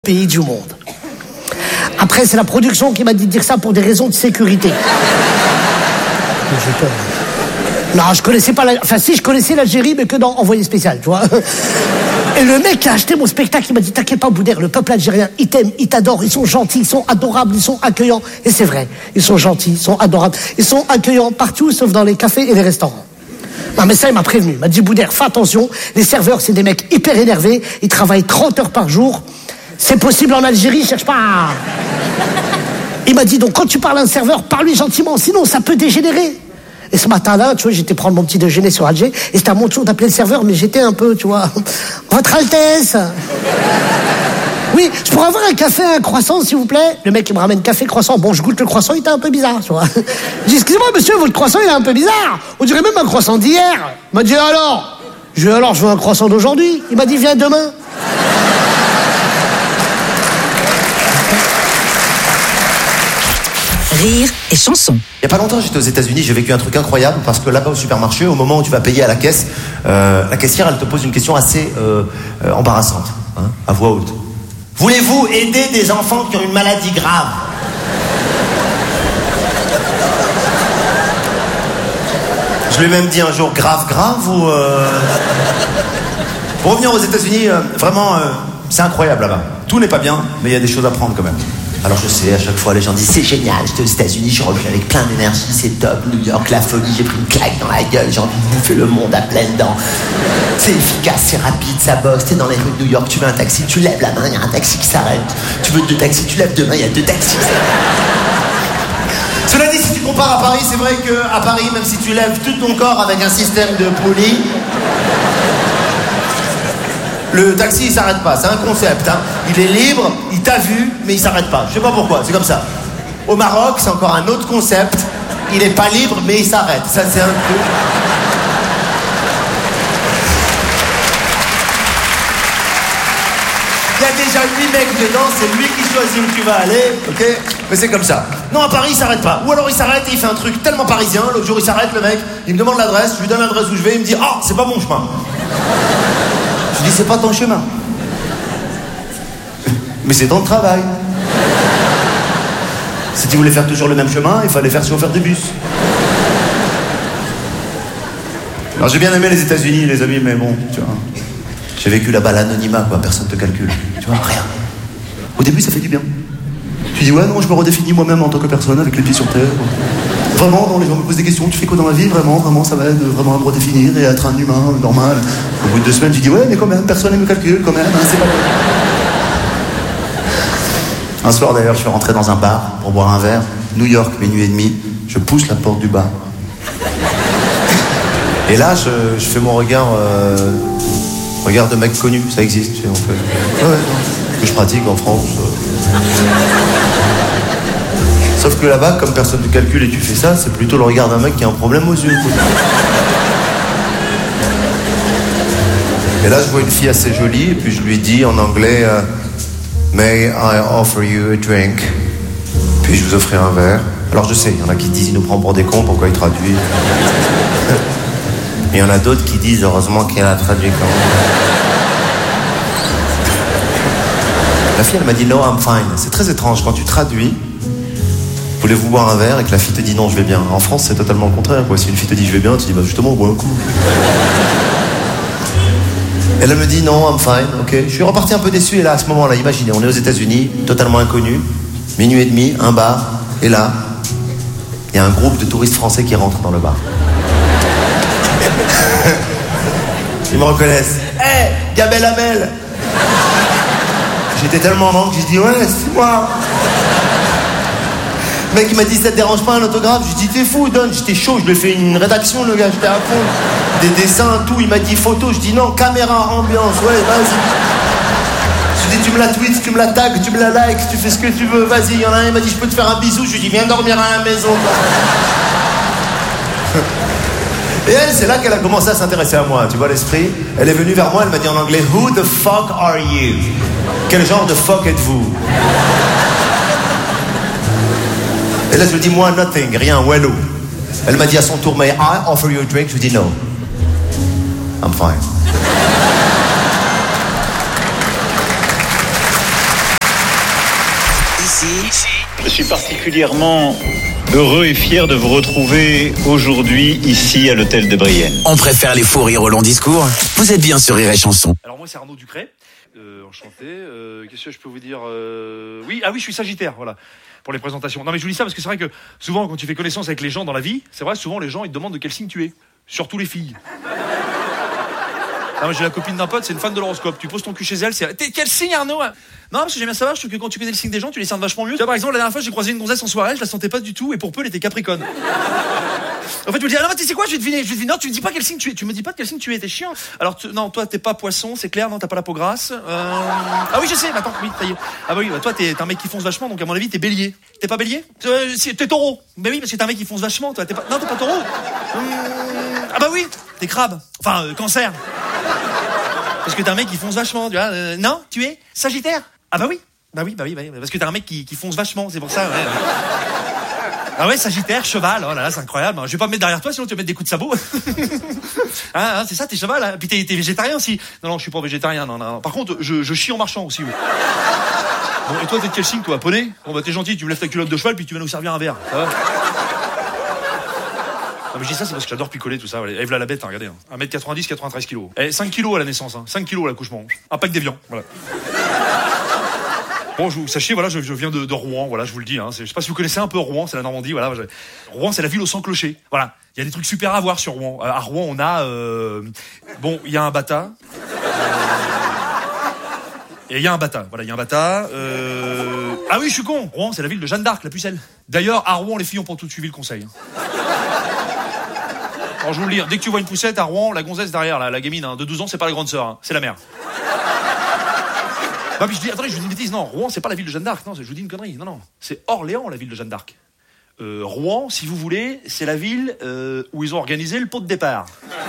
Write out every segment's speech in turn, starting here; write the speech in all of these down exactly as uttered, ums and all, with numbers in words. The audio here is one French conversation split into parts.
Pays du monde. Après, c'est la production qui m'a dit de dire ça pour des raisons de sécurité. Non, je connaissais pas la... Enfin, si, je connaissais l'Algérie, mais que dans Envoyé spécial, tu vois. Et le mec qui a acheté mon spectacle, il m'a dit, t'inquiète pas, Boudère, le peuple algérien, il t'aime, il t'adore, ils sont gentils, ils sont adorables, ils sont accueillants. Et c'est vrai, ils sont gentils, ils sont adorables, ils sont accueillants partout, sauf dans les cafés et les restaurants. Non, mais ça, il m'a prévenu. Il m'a dit, Boudère, fais attention, les serveurs, c'est des mecs hyper énervés, ils travaillent trente heures par jour. C'est possible en Algérie, cherche pas. Il m'a dit, donc quand tu parles à un serveur, parle-lui gentiment, sinon ça peut dégénérer. Et ce matin-là, tu vois, j'étais prendre mon petit déjeuner sur Alger, et c'était à mon tour d'appeler le serveur, mais j'étais un peu, tu vois, Votre Altesse. Oui, je pourrais avoir un café, un croissant, s'il vous plaît. Le mec, il me ramène café, croissant. Bon, je goûte le croissant, il était un peu bizarre, tu vois. Je dis, excusez-moi, monsieur, votre croissant, il est un peu bizarre. On dirait même un croissant d'hier. Il m'a dit, alors? Je lui ai dit, alors, je veux un croissant d'aujourd'hui. Il m'a dit, viens demain. Rire et chanson. Il y a pas longtemps, j'étais aux États-Unis, j'ai vécu un truc incroyable parce que là-bas au supermarché, au moment où tu vas payer à la caisse, euh, la caissière, elle te pose une question assez euh, euh, embarrassante, hein, à voix haute. Voulez-vous aider des enfants qui ont une maladie grave? Je lui ai même dit un jour grave, grave ou. Euh... Pour revenir aux États-Unis, euh, vraiment, euh, c'est incroyable là-bas. Tout n'est pas bien, mais il y a des choses à prendre quand même. Alors je sais, à chaque fois les gens disent c'est génial, j'étais aux États-Unis, je suis revenu avec plein d'énergie, c'est top, New York, la folie, j'ai pris une claque dans la gueule, j'ai envie de bouffer le monde à pleines dents. C'est efficace, c'est rapide, ça bosse, t'es dans les rues de New York, tu veux un taxi, tu lèves la main, il y a un taxi qui s'arrête. Tu veux deux taxis, tu lèves deux mains, il y a deux taxis qui s'arrêtent. Cela dit, si tu compares à Paris, c'est vrai qu'à Paris, même si tu lèves tout ton corps avec un système de poulie, le taxi, il s'arrête pas, c'est un concept, hein. Il est libre, il t'a vu, mais il s'arrête pas. Je sais pas pourquoi, c'est comme ça. Au Maroc, c'est encore un autre concept. Il est pas libre, mais il s'arrête. Ça, c'est un truc. Il y a déjà huit mecs dedans, c'est lui qui choisit où tu vas aller, ok? Mais c'est comme ça. Non, à Paris, il s'arrête pas. Ou alors il s'arrête et il fait un truc tellement parisien. L'autre jour, il s'arrête, le mec, il me demande l'adresse, je lui donne l'adresse où je vais, il me dit « Ah, c'est pas mon chemin !» Je dis, c'est pas ton chemin. Mais c'est ton travail. Si tu voulais faire toujours le même chemin, il fallait faire chauffeur de bus. Alors j'ai bien aimé les États-Unis, les amis, mais bon, tu vois. J'ai vécu là-bas l'anonymat, quoi, personne te calcule. Tu vois, rien. Au début, ça fait du bien. Tu dis, ouais, non, je me redéfinis moi-même en tant que personne, avec les pieds sur terre. Vraiment, non, les gens me posent des questions, tu fais quoi dans la vie? Vraiment, vraiment, ça va être vraiment à me redéfinir et être un humain normal. Au bout de deux semaines, tu dis, ouais, mais quand même, personne ne me calcule, quand même, hein, c'est pas vrai. Un soir, d'ailleurs, je suis rentré dans un bar pour boire un verre. New York, minuit et demi. Je pousse la porte du bar. Et là, je, je fais mon regard... Euh, regard de mec connu, ça existe, tu sais, on fait... Ouais, ouais, que je pratique en France. Euh... Sauf que là-bas, comme personne ne calcule et tu fais ça, c'est plutôt le regard d'un mec qui a un problème aux yeux. Et là, je vois une fille assez jolie, et puis je lui dis en anglais euh, « May I offer you a drink ?» Puis je vous offrirai un verre. Alors je sais, il y en a qui disent « Il nous prend pour des cons, pourquoi il traduit ?» Il y en a d'autres qui disent « Heureusement qu'elle a traduit quand même. » La fille, elle m'a dit « No, I'm fine ». C'est très étrange, quand tu traduis, voulez-vous boire un verre et que la fille te dit non, je vais bien. En France, c'est totalement le contraire, quoi. Si une fille te dit je vais bien, tu dis bah justement, on boit un coup. Elle me dit non, I'm fine, ok. Je suis reparti un peu déçu et là, à ce moment-là, imaginez, on est aux États-Unis, totalement inconnu, minuit et demi, un bar, et là, il y a un groupe de touristes français qui rentrent dans le bar. Ils me reconnaissent. Hé, hey, Gabel Amel. J'étais tellement en manque, j'ai dit ouais, c'est moi. Le mec il m'a dit ça te dérange pas un autographe? J'ai dit t'es fou, donne, j'étais chaud, je lui ai fait une rédaction le gars, j'étais à fond. Des dessins, tout, il m'a dit photo, je dis non, caméra, ambiance, ouais, vas-y. Je lui ai dit tu me la tweets, tu me la tags, tu me la likes, tu fais ce que tu veux, vas-y. Il y en a un, il m'a dit je peux te faire un bisou, je lui ai dit viens dormir à la maison. Et elle, c'est là qu'elle a commencé à s'intéresser à moi, tu vois l'esprit? Elle est venue vers moi, elle m'a dit en anglais who the fuck are you? Quel genre de fuck êtes-vous? Et là, je lui dis, moi, nothing, rien, wello. Elle m'a dit à son tour, may I offer you a drink? Je lui dis, no. I'm fine. Ici, je suis particulièrement heureux et fier de vous retrouver aujourd'hui ici à l'hôtel de Brienne. On préfère les faux rires au long discours. Vous êtes bien sur Rire et Chanson. Alors moi c'est Arnaud Ducret, euh, enchanté. Euh, qu'est-ce que je peux vous dire euh... Oui, ah oui, je suis Sagittaire, voilà, pour les présentations. Non mais je vous dis ça parce que c'est vrai que souvent quand tu fais connaissance avec les gens dans la vie, c'est vrai souvent les gens ils te demandent de quel signe tu es, surtout les filles. Ah, moi, j'ai la copine d'un pote, c'est une fan de l'horoscope. Tu poses ton cul chez elle, c'est t'es quel signe Arnaud? Non, parce que j'aime bien savoir, je trouve que quand tu connais le signe des gens, tu les sens vachement mieux. Tu vois, par exemple, la dernière fois, j'ai croisé une gonzesse en soirée, je la sentais pas du tout, et pour peu, elle était Capricorne. En fait, tu me dis, ah non, tu sais quoi, je vais deviner, je vais deviner. Non, tu me dis pas quel signe tu es, tu me dis pas de quel signe tu es, t'es chiant. Alors, tu... non, toi, t'es pas poisson, c'est clair, non, t'as pas la peau grasse. Euh... Ah oui, je sais, attends, oui, ça y est. Ah bah oui, bah, toi, t'es, t'es un mec qui fonce vachement, donc à mon avis, t'es bélier. T'es pas bélier? euh, T'es taureau. Bah oui, parce que t'es un mec qui fonce vachement, toi, t'es pas, non, t'es pas taureau. Hum... Ah bah oui, t'es crabe. Enfin, euh, cancer. Parce que t'es un mec qui fonce vachement, tu vois. Euh, non, tu es Sagittaire. Ah bah oui, bah oui, bah oui, bah oui. Parce que t'es un mec qui, qui fonce vachement, c'est pour ça. Ouais. Ah ouais, Sagittaire, cheval, oh là là, c'est incroyable. Je vais pas me mettre derrière toi, sinon tu vas mettre des coups de sabot. ah, hein, c'est ça, t'es cheval. Hein. Puis t'es, t'es végétarien aussi. Non, non, je suis pas végétarien. Non, non. Par contre, je, je chie en marchant aussi. Oui. Bon, et toi, t'es de quel signe, toi, poney? Bon bah t'es gentil, tu me lèves ta culotte de cheval, puis tu vas nous servir un verre. Ça va? Non mais je dis ça c'est parce que j'adore picoler tout ça. Et voilà la bête, hein, regardez. Hein. un mètre quatre-vingt-dix, quatre-vingt-treize kilos. Et cinq kilos à la naissance, hein. cinq kilos à l'accouchement. Un pack d'évian, voilà. Bon, je vous sachez, voilà, je, je viens de, de Rouen, voilà, je vous le dis. Hein. Je sais pas si vous connaissez un peu Rouen, c'est la Normandie, voilà. Je... Rouen, c'est la ville aux cent clochers. Voilà, il y a des trucs super à voir sur Rouen. À Rouen, on a, euh... bon, il y a un bata. Et il y a un bata, voilà, il y a un bata. Euh... Ah oui, je suis con. Rouen, c'est la ville de Jeanne d'Arc, la pucelle. D'ailleurs, à Rouen, les filles ont pas tout suivi le conseil. Hein. Alors je vous le dis, dès que tu vois une poussette à Rouen, la gonzesse derrière, la, la gamine hein, de douze ans, c'est pas la grande sœur, hein, c'est la mère. Non mais je dis, attendez, je vous dis une bêtise, non, Rouen c'est pas la ville de Jeanne d'Arc, non, je vous dis une connerie, non, non, c'est Orléans la ville de Jeanne d'Arc. Euh, Rouen, si vous voulez, c'est la ville euh, où ils ont organisé le pot de départ.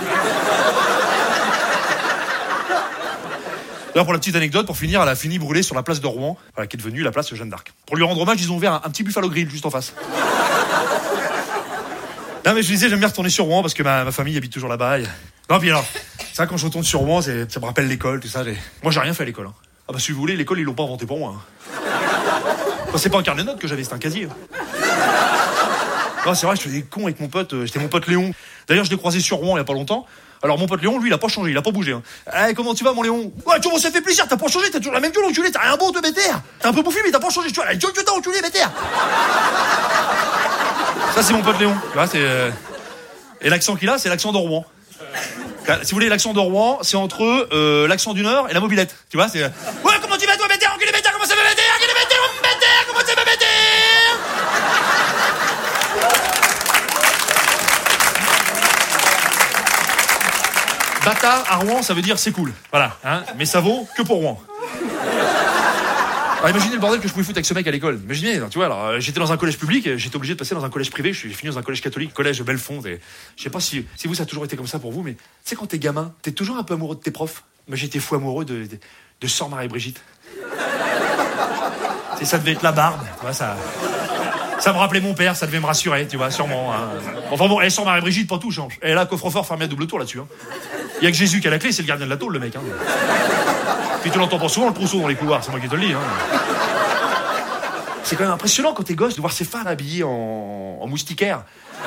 D'ailleurs, pour la petite anecdote, pour finir, elle a fini brûlée sur la place de Rouen, voilà, qui est devenue la place de Jeanne d'Arc. Pour lui rendre hommage, ils ont ouvert un, un petit Buffalo Grill juste en face. Non mais je disais, j'aime bien retourner sur Rouen parce que ma, ma famille habite toujours là-bas. Et... Non puis alors, ça quand je retourne sur Rouen, c'est, ça me rappelle l'école, tout ça. J'ai... Moi j'ai rien fait à l'école. Hein. Ah bah si vous voulez, l'école ils l'ont pas inventé pour moi. Hein. Enfin, c'est pas un carnet de notes que j'avais, c'est un casier. Non c'est vrai, je faisais des cons avec mon pote, euh, j'étais mon pote Léon. D'ailleurs je l'ai croisé sur Rouen il y a pas longtemps. Alors mon pote Léon, lui il a pas changé, il a pas bougé. Hein. Eh comment tu vas mon Léon? Ouais tu vois ça fait plaisir, t'as pas changé, t'as toujours la même gueule enculé, t'as rien beau de bêtère. T'es un peu bouffi mais t'as pas changé, tu vois la gueule que t'as enculé bêtère. Ça c'est mon pote Léon, tu vois c'est... Euh... Et l'accent qu'il a, c'est l'accent de Rouen. Si vous voulez, l'accent de Rouen, c'est entre euh, l'accent du Nord et la mobilette. Tu vois, c'est... Ouais, comment tu vas, toi, bêtère, enculé, bêtère, comment ça va, bêtère, enculé, bêtère, bêtère, comment ça va, bêtère? Bâtard, à Rouen, ça veut dire c'est cool. Voilà, hein, mais ça vaut que pour Rouen. Alors imaginez le bordel que je pouvais foutre avec ce mec à l'école. Imaginez, tu vois, alors j'étais dans un collège public, j'étais obligé de passer dans un collège privé, je suis fini dans un collège catholique, collège Belfond. Et je sais pas si, si vous ça a toujours été comme ça pour vous, mais tu sais quand t'es gamin, t'es toujours un peu amoureux de tes profs. Moi j'étais fou amoureux de, de, de Sœur Marie-Brigitte. C'est ça devait être la barbe, tu vois, ça. Ça me rappelait mon père, ça devait me rassurer, tu vois, sûrement. Hein. Enfin bon, elle Sœur Marie-Brigitte, pas touche. Hein. Elle a coffre-fort fermé à double tour là-dessus. Hein. Il y a que Jésus qui a la clé, c'est le gardien de la tôle, le mec. Hein. Puis tu l'entends pas souvent le trousseau dans les couloirs, c'est moi qui te le dis. Hein. C'est quand même impressionnant quand t'es gosse de voir ces femmes habillées en, en moustiquaire.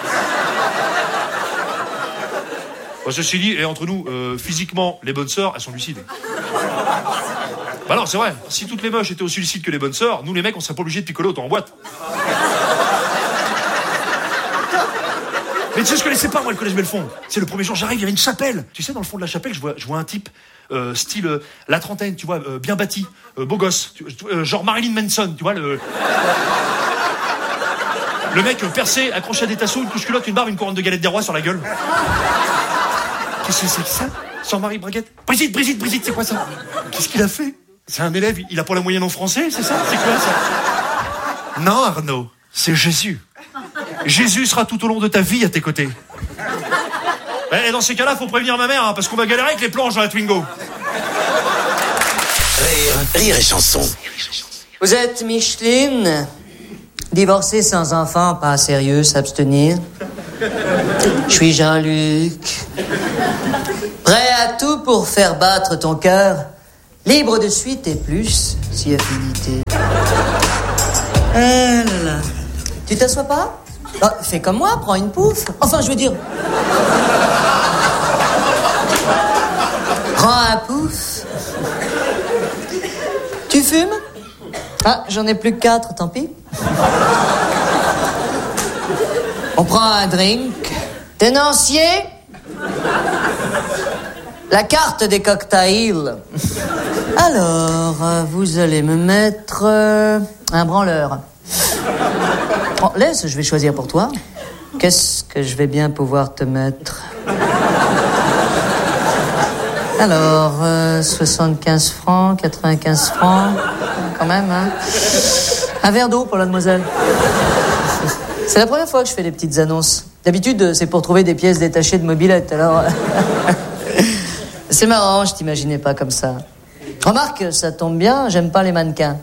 Bon, ceci dit, et entre nous, euh, physiquement, les bonnes sœurs, elles sont lucides. Bah non, c'est vrai. Si toutes les moches étaient aussi lucides que les bonnes sœurs, nous les mecs, on serait pas obligés de picoler autant en boîte. Mais tu sais, je connaissais pas, moi, le collège Belfond. C'est le premier jour, j'arrive, il y avait une chapelle. Tu sais, dans le fond de la chapelle, je vois, je vois un type, euh, style, euh, la trentaine, tu vois, euh, bien bâti, euh, beau gosse, tu, euh, genre Marilyn Manson, tu vois, le... Le mec euh, percé, accroché à des tasseaux, une couche culotte, une barbe, une couronne de galette des rois sur la gueule. Qu'est-ce que c'est que ça? Sans Marie Braguette? Brigitte, Brigitte, Brigitte, c'est quoi ça? Qu'est-ce qu'il a fait? C'est un élève, il a pas la moyenne en français, c'est ça? C'est quoi ça? Non, Arnaud, c'est Jésus. Jésus sera tout au long de ta vie à tes côtés. Et dans ces cas-là, faut prévenir ma mère, hein, parce qu'on va galérer avec les planches dans la Twingo. Rire, Rire et Chanson. Vous êtes Micheline, divorcée sans enfant, pas sérieux, s'abstenir. Je suis Jean-Luc, prêt à tout pour faire battre ton cœur, libre de suite et plus, si affinité. Ah là là. Tu t'assois pas? Bah, fais comme moi, prends une pouffe. Enfin, je veux dire... Prends un pouf. Tu fumes? Ah, j'en ai plus que quatre, tant pis. On prend un drink. Tenancier? La carte des cocktails. Alors, euh, vous allez me mettre euh, un branleur. Oh, laisse, je vais choisir pour toi. Qu'est-ce que je vais bien pouvoir te mettre? Alors, euh, soixante-quinze francs, quatre-vingt-quinze francs, quand même, hein. Un verre d'eau pour la demoiselle. C'est la première fois que je fais des petites annonces. D'habitude, c'est pour trouver des pièces détachées de mobilette, alors... C'est marrant, je t'imaginais pas comme ça. Remarque, ça tombe bien, j'aime pas les mannequins.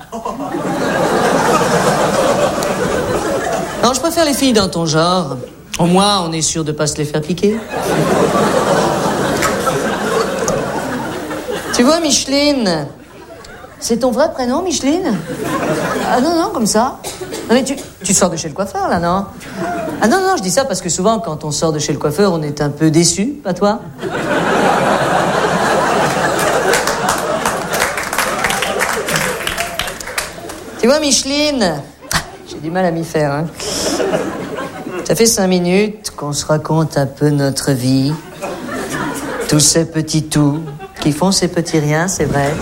Non, je préfère les filles dans ton genre. Au moins, on est sûr de pas se les faire piquer. Tu vois, Micheline, c'est ton vrai prénom, Micheline? Ah non, non, comme ça. Non, mais tu, tu sors de chez le coiffeur, là, non? Ah non, non, je dis ça parce que souvent, quand on sort de chez le coiffeur, on est un peu déçu, pas toi? Tu vois, Micheline, j'ai du mal à m'y faire, hein. Ça fait cinq minutes qu'on se raconte un peu notre vie. Tous ces petits tout qui font ces petits riens, c'est vrai.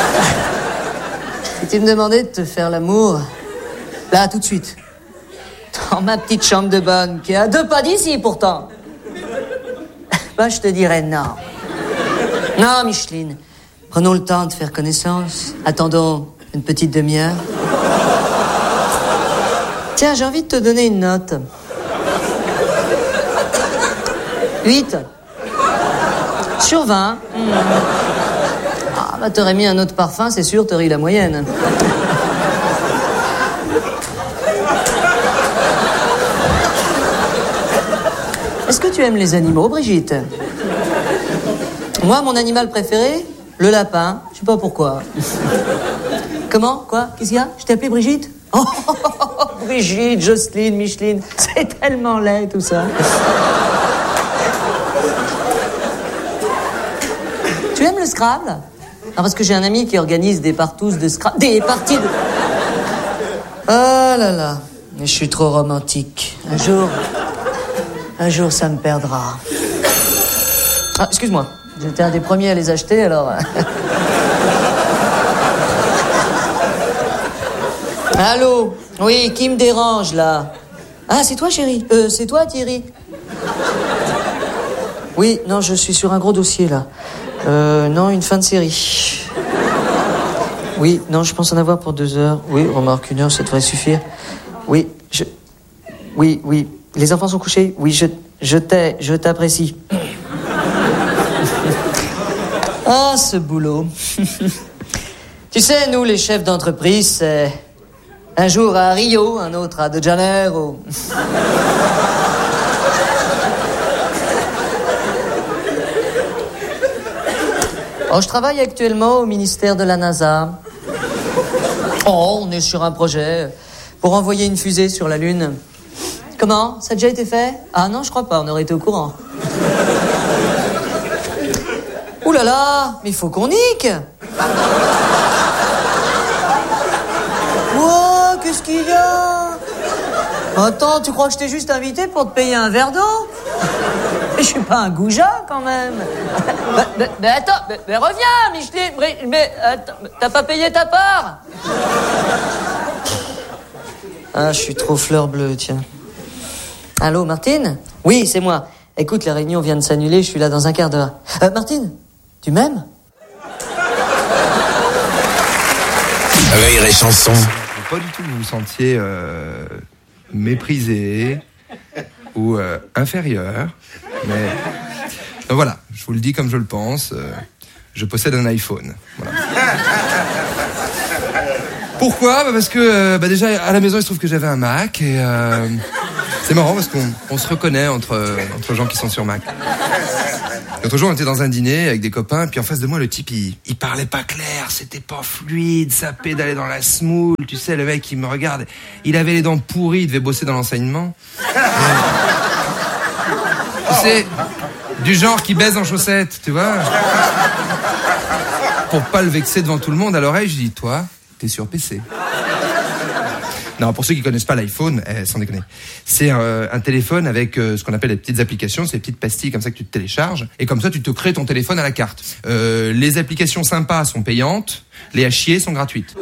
Si tu me demandais de te faire l'amour, là, tout de suite, dans ma petite chambre de bonne, qui est à deux pas d'ici, pourtant, bah, je te dirais non. Non, Micheline, prenons le temps de faire connaissance. Attendons une petite demi-heure. Tiens, j'ai envie de te donner une note. huit. Sur vingt. Mmh. Ah, bah, t'aurais mis un autre parfum, c'est sûr, t'aurais eu la moyenne. Est-ce que tu aimes les animaux, Brigitte? Moi, mon animal préféré, le lapin. Je sais pas pourquoi. Comment? Quoi? Qu'est-ce qu'il y a? Je t'ai appelé Brigitte? Oh, oh, oh, oh, Brigitte, Jocelyne, Micheline, c'est tellement laid tout ça. Tu aimes le Scrabble? Non, parce que j'ai un ami qui organise des partous de Scrabble, des parties de... Oh là là, mais je suis trop romantique. Un jour, un jour ça me perdra. Ah, excuse-moi, j'étais un des premiers à les acheter, alors... Allô? Oui, qui me dérange, là? Ah, c'est toi, chérie? Euh, c'est toi, Thierry? Oui, non, je suis sur un gros dossier, là. Euh, non, une fin de série. Oui, non, je pense en avoir pour deux heures. Oui, remarque, une heure, ça devrait suffire. Oui, je... Oui, oui. Les enfants sont couchés? Oui, je... Je t'ai... Je t'apprécie. Ah, ce boulot. Tu sais, nous, les chefs d'entreprise, c'est... Un jour à Rio, un autre à De Janeiro. Oh, je travaille actuellement au ministère de la NASA. Oh, on est sur un projet pour envoyer une fusée sur la Lune. Comment? Ça a déjà été fait? Ah non, je crois pas, on aurait été au courant. Ouh là là, mais il faut qu'on nique. Wow, qu'est-ce qu'il y a? Attends, tu crois que je t'ai juste invité pour te payer un verre d'eau? Je suis pas un goujat, quand même. Mais, mais, mais attends, mais, mais reviens, Micheline. Mais attends, t'as pas payé ta part? Ah, je suis trop fleur bleue, tiens. Allô, Martine? Oui, c'est moi. Écoute, la réunion vient de s'annuler, je suis là dans un quart d'heure. Euh, Martine, tu m'aimes? Rire et chanson. Pas du tout que vous vous sentiez euh, méprisé ou euh, inférieur, mais donc voilà, je vous le dis comme je le pense, euh, je possède un iPhone. Voilà. Pourquoi? Bah parce que euh, bah déjà à la maison il se trouve que j'avais un Mac et euh, c'est marrant parce qu'on on se reconnaît entre, entre gens qui sont sur Mac. L'autre jour, on était dans un dîner avec des copains, puis en face de moi, le type, il, il parlait pas clair, c'était pas fluide, ça pédalait dans la smoule, tu sais, le mec, il me regarde, il avait les dents pourries, il devait bosser dans l'enseignement. Tu sais, du genre qui baise en chaussettes, tu vois. Pour pas le vexer devant tout le monde, à l'oreille, je dis, toi, t'es sur P C. Non, pour ceux qui connaissent pas l'iPhone, eh, sans déconner, c'est euh, un téléphone avec euh, ce qu'on appelle les petites applications, ces petites pastilles comme ça que tu te télécharges, et comme ça tu te crées ton téléphone à la carte. Euh, les applications sympas sont payantes, les à chier sont gratuites.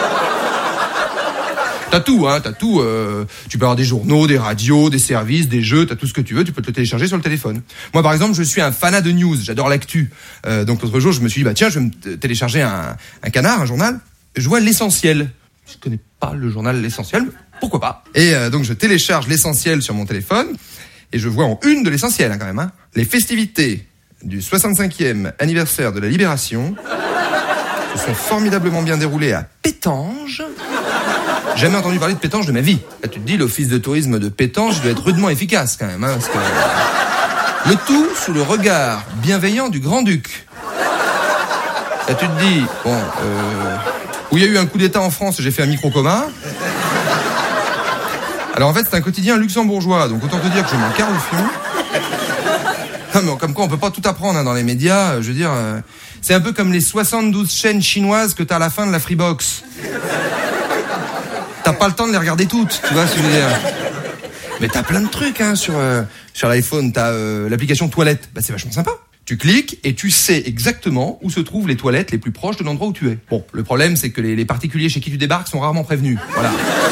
T'as tout, hein, t'as tout. Euh, tu peux avoir des journaux, des radios, des services, des jeux, t'as tout ce que tu veux, tu peux te le télécharger sur le téléphone. Moi, par exemple, je suis un fanat de news, j'adore l'actu. Euh, donc l'autre jour, je me suis dit, bah tiens, je vais me télécharger un, un canard, un journal. Je vois l'essentiel. Je connais pas le journal L'Essentiel, mais pourquoi pas. Et euh, donc je télécharge L'Essentiel sur mon téléphone et je vois en une de L'Essentiel hein, quand même. Hein, les festivités du soixante-cinquième anniversaire de la Libération se sont formidablement bien déroulées à Pétange. Jamais entendu parler de Pétange de ma vie. Là, tu te dis, l'office de tourisme de Pétange doit être rudement efficace quand même. Hein, parce que... Le tout sous le regard bienveillant du grand-duc. Là, tu te dis, bon... Euh... où il y a eu un coup d'état en France, j'ai fait un micro-coma. Alors en fait, c'est un quotidien luxembourgeois, donc autant te dire que je m'en carre le fion. Non, mais comme quoi, on peut pas tout apprendre hein, dans les médias. Je veux dire, euh, c'est un peu comme les soixante-douze chaînes chinoises que t'as à la fin de la Freebox. T'as pas le temps de les regarder toutes, tu vois ce que je veux dire. Mais t'as plein de trucs hein, sur, euh, sur l'iPhone. T'as euh, l'application Toilette, bah c'est vachement sympa. Tu cliques et tu sais exactement où se trouvent les toilettes les plus proches de l'endroit où tu es. Bon, le problème, c'est que les, les particuliers chez qui tu débarques sont rarement prévenus. Voilà.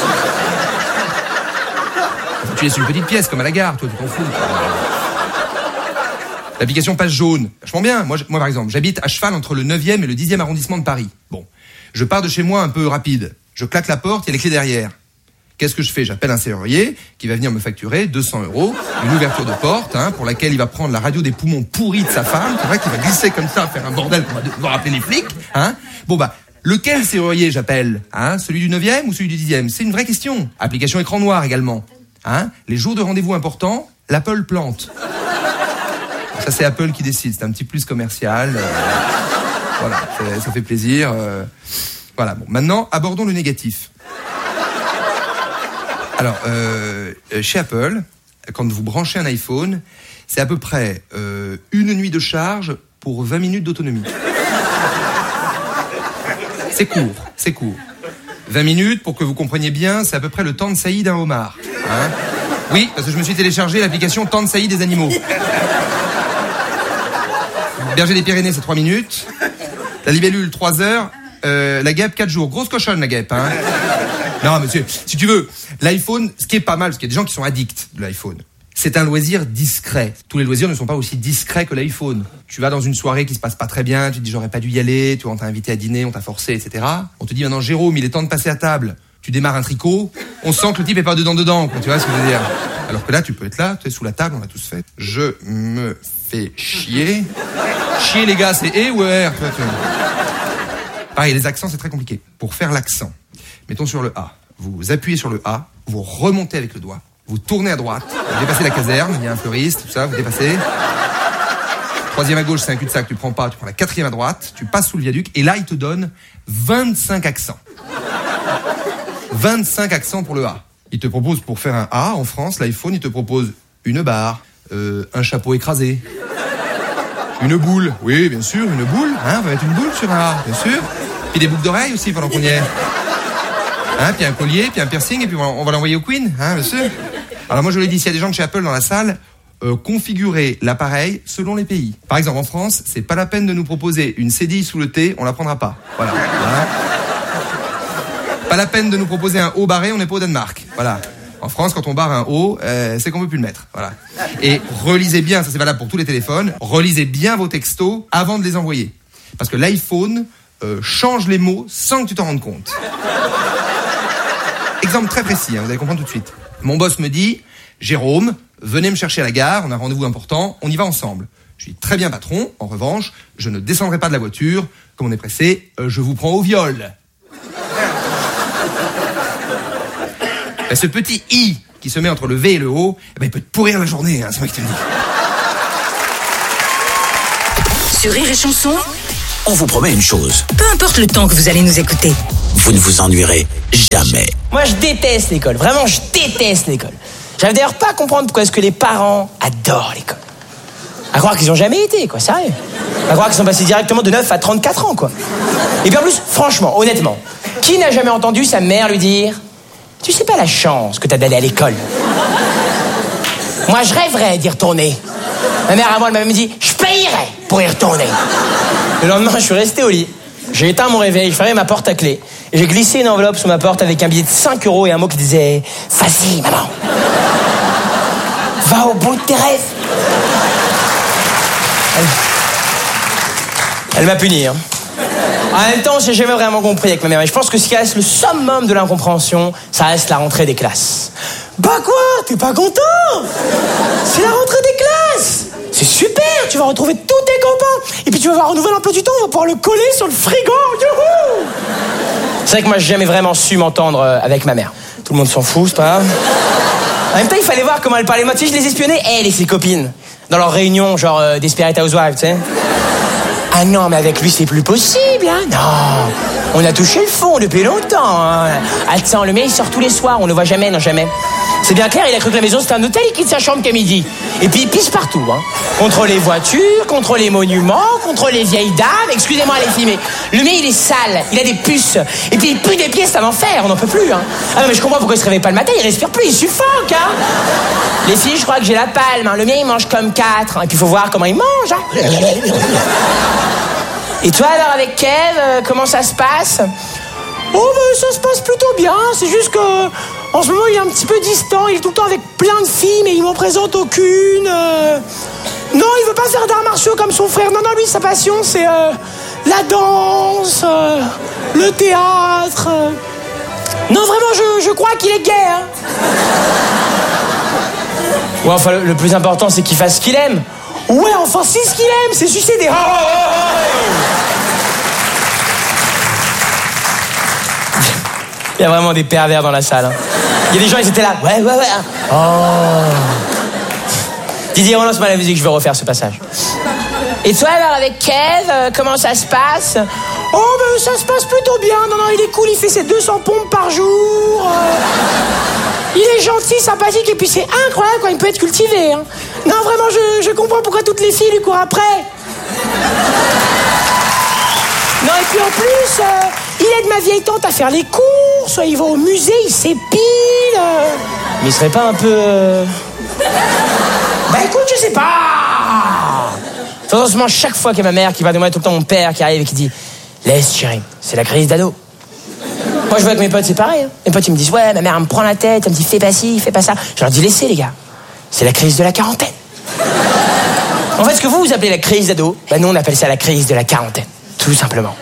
Enfin, tu laisses une petite pièce comme à la gare, toi, tu t'en fous. L'application Page Jaune, vachement bien. Moi, moi, par exemple, j'habite à cheval entre le neuvième et le dixième arrondissement de Paris. Bon, je pars de chez moi un peu rapide. Je claque la porte, il y a les clés derrière. Qu'est-ce que je fais? J'appelle un serrurier qui va venir me facturer deux cents euros, une ouverture de porte, hein, pour laquelle il va prendre la radio des poumons pourris de sa femme, c'est vrai qu'il va glisser comme ça, faire un bordel pour devoir appeler les flics, hein. Bon bah, lequel serrurier j'appelle, hein, celui du neuvième ou celui du dixième? C'est une vraie question. Application écran noir également, hein. Les jours de rendez-vous importants, l'Apple plante. Ça c'est Apple qui décide, c'est un petit plus commercial. Euh, voilà, ça, ça fait plaisir. Euh, voilà, bon, maintenant abordons le négatif. Alors, euh, chez Apple, quand vous branchez un iPhone, c'est à peu près euh, une nuit de charge pour vingt minutes d'autonomie. C'est court, c'est court. vingt minutes, pour que vous compreniez bien, c'est à peu près le temps de saillie d'un homard. Hein? Oui, parce que je me suis téléchargé l'application temps de saillie des animaux. Berger des Pyrénées, c'est trois minutes. La libellule, trois heures. Euh, la guêpe, quatre jours. Grosse cochonne, la guêpe, hein. Non, monsieur, si tu veux, l'iPhone, ce qui est pas mal, parce qu'il y a des gens qui sont addicts de l'iPhone, c'est un loisir discret. Tous les loisirs ne sont pas aussi discrets que l'iPhone. Tu vas dans une soirée qui se passe pas très bien, tu te dis j'aurais pas dû y aller, tu vois, on t'a invité à dîner, on t'a forcé, et cetera. On te dit maintenant, Jérôme, il est temps de passer à table. Tu démarres un tricot, on sent que le type est pas dedans dedans, quoi, tu vois ce que je veux dire. Alors que là, tu peux être là, tu es sous la table, on l'a tous fait. Je me fais chier. Chier, les gars, c'est E ou R? Pareil, les accents, c'est très compliqué. Pour faire l'accent, mettons sur le A. Vous appuyez sur le A, vous remontez avec le doigt, vous tournez à droite, vous dépassez la caserne, il y a un fleuriste, tout ça, vous dépassez. Troisième à gauche, c'est un cul-de-sac, tu prends pas, tu prends la quatrième à droite, tu passes sous le viaduc, et là, il te donne vingt-cinq accents. vingt-cinq accents pour le A. Il te propose, pour faire un A, en France, l'iPhone, il te propose une barre, euh, un chapeau écrasé, une boule, oui, bien sûr, une boule, hein, on va mettre une boule sur un A, bien sûr, puis des boucles d'oreilles aussi, pendant qu'on y est. Hein, puis un collier, puis un piercing, et puis on va l'envoyer au Queen, hein, monsieur. Alors moi je l'ai dit, s'il y a des gens de chez Apple dans la salle, euh, configurez l'appareil selon les pays. Par exemple en France, c'est pas la peine de nous proposer une cédille sous le thé, on la prendra pas. Voilà. Hein. Pas la peine de nous proposer un haut barré, on n'est pas au Danemark. Voilà. En France, quand on barre un haut, euh, c'est qu'on peut plus le mettre. Voilà. Et relisez bien, ça c'est valable pour tous les téléphones, relisez bien vos textos avant de les envoyer. Parce que l'iPhone euh, change les mots sans que tu t'en rendes compte. Exemple très précis, hein, vous allez comprendre tout de suite. Mon boss me dit, Jérôme, venez me chercher à la gare, on a un rendez-vous important, on y va ensemble. Je dis, très bien patron, en revanche, je ne descendrai pas de la voiture, comme on est pressé, euh, je vous prends au viol. Ben, ce petit I qui se met entre le V et le O, ben, il peut te pourrir la journée, hein, c'est moi qui te le dis. Sur Rire et Chanson, On vous promet une chose, peu importe le temps que vous allez nous écouter. vous ne vous ennuierez jamais. Moi, je déteste l'école. Vraiment, je déteste l'école. J'arrive d'ailleurs pas à comprendre pourquoi est-ce que les parents adorent l'école. À croire qu'ils ont jamais été, quoi, sérieux. À croire qu'ils sont passés directement de neuf à trente-quatre ans, quoi. Et puis en plus, franchement, honnêtement, qui n'a jamais entendu sa mère lui dire « Tu sais pas la chance que t'as d'aller à l'école ?» Moi, je rêverais d'y retourner. Ma mère, avant, elle m'avait dit « Je payerais pour y retourner. » Le lendemain, je suis resté au lit. J'ai éteint mon réveil, j'ai fermé ma porte à clé. Et j'ai glissé une enveloppe sous ma porte avec un billet de cinq euros et un mot qui disait « Vas-y, maman. Va au bout de tes rêves. » Elle, elle m'a puni, hein. En même temps, j'ai jamais vraiment compris avec ma mère. Et je pense que ce qui reste le summum de l'incompréhension, ça reste la rentrée des classes. Bah quoi? T'es pas content? C'est la rentrée des classes! C'est super! Tu vas retrouver tous tes copains! Et puis tu vas avoir un nouvel emploi du temps, on va pouvoir le coller sur le frigo! Youhou! C'est vrai que moi, j'ai jamais vraiment su m'entendre avec ma mère. Tout le monde s'en fout, c'est pas grave. En même temps, il fallait voir comment elle parlait. Moi, tu sais, je les espionnais, elle et ses copines. Dans leurs réunions, genre euh, Desperate Housewives, tu sais. Ah non, mais avec lui, c'est plus possible, hein. Non, on a touché le fond depuis longtemps, hein. Attends, le mien, il sort tous les soirs, on le voit jamais, non, jamais. C'est bien clair, il a cru que la maison, c'était un hôtel, il quitte sa chambre qu'à midi. Et puis, il pisse partout, hein. Contre les voitures, contre les monuments, contre les vieilles dames. Excusez-moi, les filles, mais le mien, il est sale, il a des puces. Et puis, il pue des pieds, c'est un enfer, on n'en peut plus, hein. Ah non, mais je comprends pourquoi il se réveille pas le matin, il respire plus, il suffoque, hein. Les filles, je crois que j'ai la palme, hein. Le mien, il mange comme quatre, hein. Et puis, il faut voir comment il mange, hein. Et toi, alors, avec Kev, euh, comment ça se passe? Oh, ben, ça se passe plutôt bien. C'est juste que, en ce moment, il est un petit peu distant. Il est tout le temps avec plein de filles, mais il m'en présente aucune. Euh... Non, il veut pas faire d'arts martiaux comme son frère. Non, non, lui, sa passion, c'est euh, la danse, euh, le théâtre. Euh... Non, vraiment, je, je crois qu'il est gay, hein. Ouais, enfin, le, le plus important, c'est qu'il fasse ce qu'il aime. Ouais, enfin, c'est ce qu'il aime, c'est sucer des... Il y a vraiment des pervers dans la salle, hein. Il y a des gens, ils étaient là. Ouais, ouais, ouais. Oh. Didier, relance-moi la musique, je veux refaire ce passage. Et toi, alors, avec Kev, euh, comment ça se passe? Oh, ben, ça se passe plutôt bien. Non, non, il est cool, il fait ses deux cents pompes par jour. Euh... Il est gentil, sympathique, et puis c'est incroyable quand il peut être cultivé, hein. Non, vraiment, je, je comprends pourquoi toutes les filles lui courent après. Non, et puis en plus, euh, il aide ma vieille tante à faire les courses, il va au musée, il s'épile. Euh... Mais il serait pas un peu... Euh... Bah écoute, je sais pas. Franchement, chaque fois qu'il y a ma mère qui va demander tout le temps mon père qui arrive et qui dit « Laisse, chérie, c'est la crise d'ado. » Moi, je vois avec mes potes, c'est pareil, hein. Mes potes, ils me disent « Ouais, ma mère, elle me prend la tête, elle me dit fais pas ci, fais pas ça. » Je leur dis « Laissez, les gars. C'est la crise de la quarantaine. » En fait, ce que vous, vous appelez la crise d'ado, bah nous, on appelle ça la crise de la quarantaine. Tout simplement.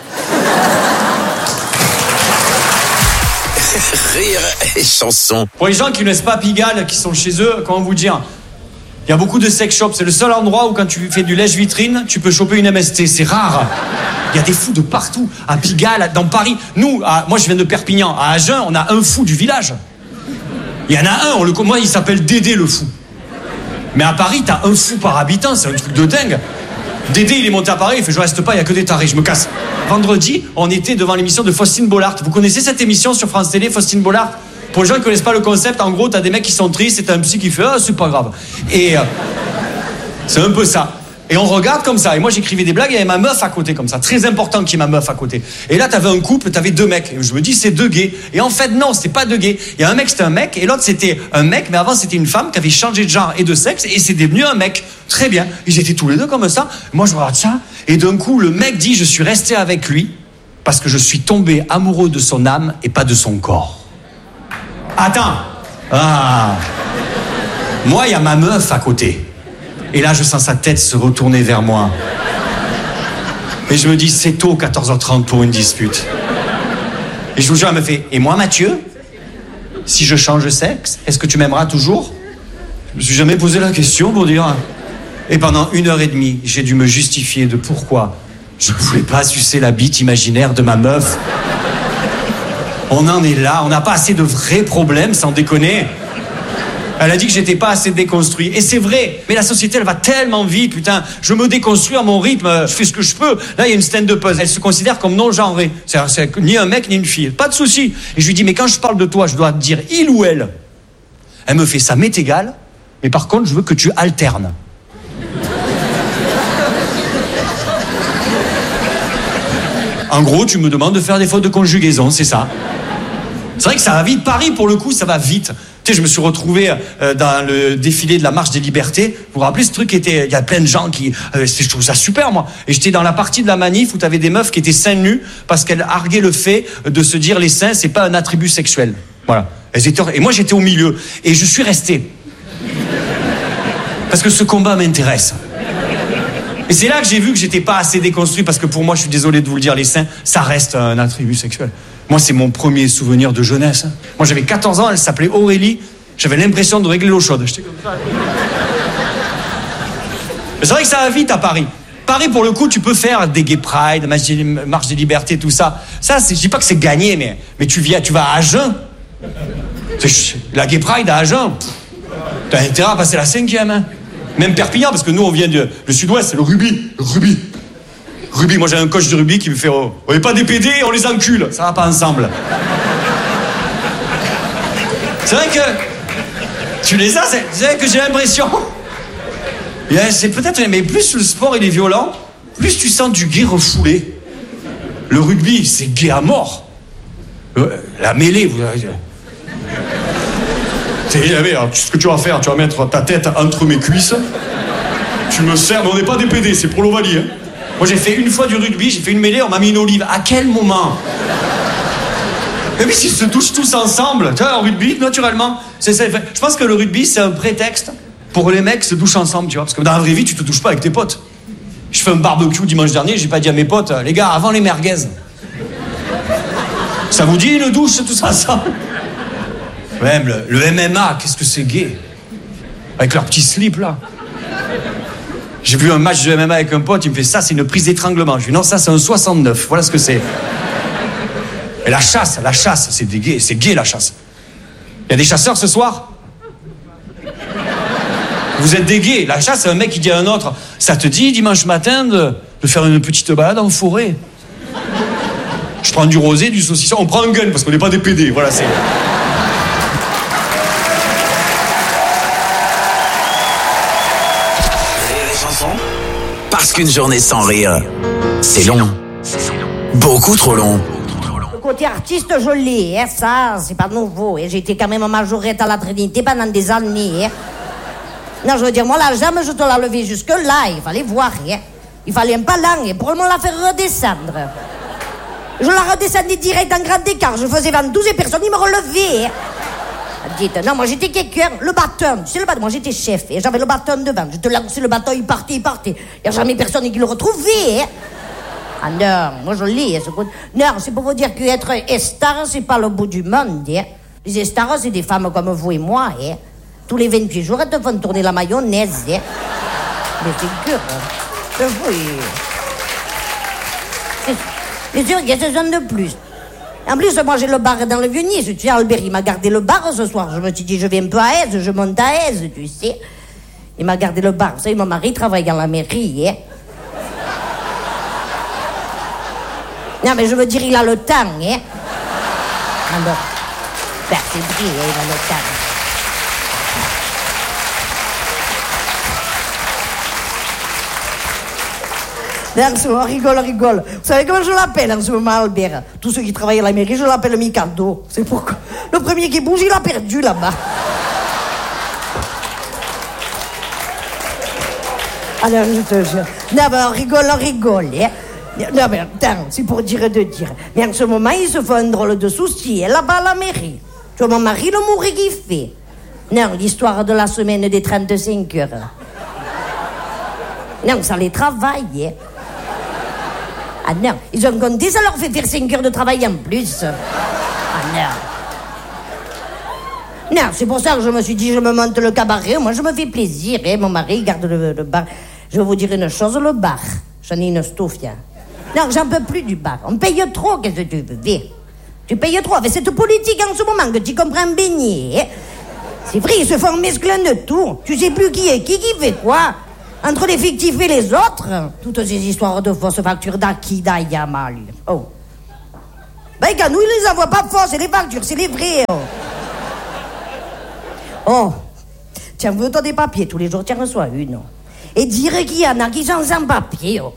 Rire et Chanson. Pour les gens qui ne laissent pas Pigalle, qui sont chez eux, comment vous dire? Il y a beaucoup de sex shops. C'est le seul endroit où, quand tu fais du lèche-vitrine, tu peux choper une M S T. C'est rare. Il y a des fous de partout. À Pigalle, dans Paris. Nous, à, moi, je viens de Perpignan. À Agen, on a un fou du village. Il y en a un, on le, moi, il s'appelle Dédé le fou. Mais à Paris, t'as un fou par habitant. C'est un truc de dingue. Dédé, il est monté à Paris, il fait « Je reste pas, il y a que des tarés, je me casse. » Vendredi, on était devant l'émission de Faustine Bollard. Vous connaissez cette émission sur France Télé, Faustine Bollard? Pour les gens qui connaissent pas le concept, en gros, t'as des mecs qui sont tristes et t'as un psy qui fait « Ah, c'est pas grave. » Et euh, c'est un peu ça. Et on regarde comme ça. Et moi, j'écrivais des blagues, et il y avait ma meuf à côté, comme ça. Très important qu'il y ait ma meuf à côté. Et là, t'avais un couple, t'avais deux mecs. Et je me dis, c'est deux gays. Et en fait, non, c'était pas deux gays. Il y a un mec, c'était un mec, et l'autre, c'était un mec, mais avant, c'était une femme qui avait changé de genre et de sexe, et c'est devenu un mec. Très bien. Ils étaient tous les deux comme ça. Moi, je regarde ça. Et d'un coup, le mec dit, je suis resté avec lui parce que je suis tombé amoureux de son âme et pas de son corps. Attends. Ah. Moi, il y a ma meuf à côté. Et là, je sens sa tête se retourner vers moi. Et je me dis, c'est tôt, quatorze heures trente pour une dispute. Et je vous jure, elle me fait, et moi, Mathieu, si je change de sexe, est-ce que tu m'aimeras toujours? Je me suis jamais posé la question pour dire. Et pendant une heure et demie, j'ai dû me justifier de pourquoi je ne voulais pas sucer la bite imaginaire de ma meuf. On en est là, on n'a pas assez de vrais problèmes, sans déconner. Elle a dit que j'étais pas assez déconstruit. Et c'est vrai. Mais la société, elle va tellement vite, putain. Je me déconstruis à mon rythme. Je fais ce que je peux. Là, il y a une stand-upeuse. Elle se considère comme non-genrée. C'est-à-dire, c'est ni un mec, ni une fille. Pas de souci. Et je lui dis, mais quand je parle de toi, je dois te dire il ou elle. Elle me fait, ça m'est égal. Mais par contre, je veux que tu alternes. En gros, tu me demandes de faire des fautes de conjugaison, c'est ça. C'est vrai que ça va vite. Paris, pour le coup, ça va vite. Tu sais, je me suis retrouvé euh, dans le défilé de la Marche des Libertés. Vous vous rappelez, ce truc était... Il y a plein de gens qui... Euh, je trouve ça super, moi. Et j'étais dans la partie de la manif où t'avais des meufs qui étaient seins nus parce qu'elles arguaient le fait de se dire les seins, c'est pas un attribut sexuel. Voilà. Elles étaient... Et moi, j'étais au milieu. Et je suis resté. Parce que ce combat m'intéresse. Et c'est là que j'ai vu que j'étais pas assez déconstruit, parce que pour moi, je suis désolé de vous le dire, les seins, ça reste un attribut sexuel. Moi, c'est mon premier souvenir de jeunesse. Moi, j'avais quatorze ans, elle s'appelait Aurélie. J'avais l'impression de régler l'eau chaude. J'étais comme ça. Mais c'est vrai que ça va vite à Paris. Paris, pour le coup, tu peux faire des gay pride, marche des libertés, tout ça. Ça, c'est, je dis pas que c'est gagné, mais, mais tu viens, tu vas à Agen. La gay pride à Agen, pff, t'as intérêt à passer la cinquième, hein. Même Perpignan, parce que nous, on vient du sud-ouest, c'est le rugby. Le rugby. Rugby, moi j'ai un coach de rugby qui me fait oh, on n'est pas des P D, on les encule. Ça va pas ensemble. C'est vrai que tu les as, c'est, c'est vrai que j'ai l'impression. C'est peut-être, mais plus le sport il est violent, plus tu sens du gay refoulé. Le rugby, c'est gay à mort. La mêlée, vous avez... Alors, ce que tu vas faire, tu vas mettre ta tête entre mes cuisses. Tu me sers, mais on n'est pas des P D, c'est pour l'Ovalie. Hein. Moi, j'ai fait une fois du rugby, j'ai fait une mêlée, on m'a mis une olive. À quel moment? Mais oui, s'ils se touchent tous ensemble, tu vois, en rugby, naturellement. C'est, c'est, je pense que le rugby, c'est un prétexte pour que les mecs se douchent ensemble, tu vois. Parce que dans la vraie vie, tu te touches pas avec tes potes. Je fais un barbecue dimanche dernier, j'ai pas dit à mes potes, les gars, avant les merguez. Ça vous dit une douche tous ensemble? Même le, le M M A, qu'est-ce que c'est gay? Avec leur petit slip, là. J'ai vu un match de M M A avec un pote, il me fait ça, c'est une prise d'étranglement. Je lui dis non, ça, c'est un soixante-neuf. Voilà ce que c'est. Et la chasse, la chasse, c'est des gays, c'est gay, la chasse. Il y a des chasseurs ce soir? Vous êtes des gays. La chasse, c'est un mec qui dit à un autre, ça te dit dimanche matin de, de faire une petite balade en forêt? Je prends du rosé, du saucisson, on prend un gun, parce qu'on n'est pas des P D. Voilà, c'est... Parce qu'une journée sans rire, c'est long. Beaucoup trop long. Le côté artiste, je l'ai, hein, ça, c'est pas nouveau. Hein. J'ai été quand même majorette à la Trinité pendant des années. Hein. Non, je veux dire, moi, la jambe, je te l'ai levée jusque-là. Il fallait voir. Hein. Il fallait un palan hein, pour me la faire redescendre. Je la redescendais direct en grand écart. Je faisais vingt-douze et personne ne me relevait. Hein. Dites, non, moi j'étais quelqu'un, le bâton, c'est le bâton, moi j'étais chef, et j'avais le bâton devant, je te lançais le bâton, il partait, il partait. Il n'y a jamais personne qui le retrouvait. Hein. Ah non, moi je lis. Non, c'est pour vous dire qu'être star, c'est pas le bout du monde. Hein. Les stars, c'est des femmes comme vous et moi. Hein. Tous les vingt-huit jours, elles te font tourner la mayonnaise. Hein. Mais c'est dur. Hein. C'est fou. C'est sûr qu'il y a ce genre de plus. En plus, moi, j'ai le bar dans le Vieux-Nice. Tu sais, Albert, il m'a gardé le bar ce soir. Je me suis dit, je vais un peu à Aise, je monte à Aise, tu sais. Il m'a gardé le bar. Vous savez, mon mari travaille dans la mairie, hein. Non, mais je veux dire, il a le temps, hein. Alors, ben, c'est vrai, hein, il a le temps. En ce moment, rigole, rigole. Vous savez comment je l'appelle en ce moment, Albert? Tous ceux qui travaillent à la mairie, je l'appelle Mikado. C'est pourquoi. Le premier qui bouge, il a perdu là-bas. Alors, je te jure. Non, mais on rigole, on rigole. Hein. Non, mais attends, c'est pour dire de dire. Mais en ce moment, il se fait un drôle de souci, hein, là-bas à la mairie. Tu vois, mon mari, le mourir qu'il fait. Non, l'histoire de la semaine des trente-cinq heures. Non, ça les travaille, hein. Ah non, ils ont compté, ça leur fait faire cinq heures de travail en plus. Ah non. Non, c'est pour ça que je me suis dit, je me monte le cabaret, moi je me fais plaisir, hein. Mon mari garde le, le bar. Je vais vous dire une chose, le bar, j'en ai une stouffia. Non, j'en peux plus du bar, on paye trop, qu'est-ce que tu veux? Tu payes trop, avec cette politique en ce moment que tu comprends baigner, hein. C'est vrai, ils se font mescler de tout. Tu sais plus qui est qui, qui fait quoi. Entre les fictifs et les autres, toutes ces histoires de fausses factures d'acquis, d'aïamal. Oh. Ben, gars, nous, ils les envoient pas fausses, c'est les factures, c'est les vraies. Oh. Oh. Tiens, veux-toi des papiers, tous les jours, tiens, reçois une. Et dire qu'il y en a qui sont sans papier. Oh.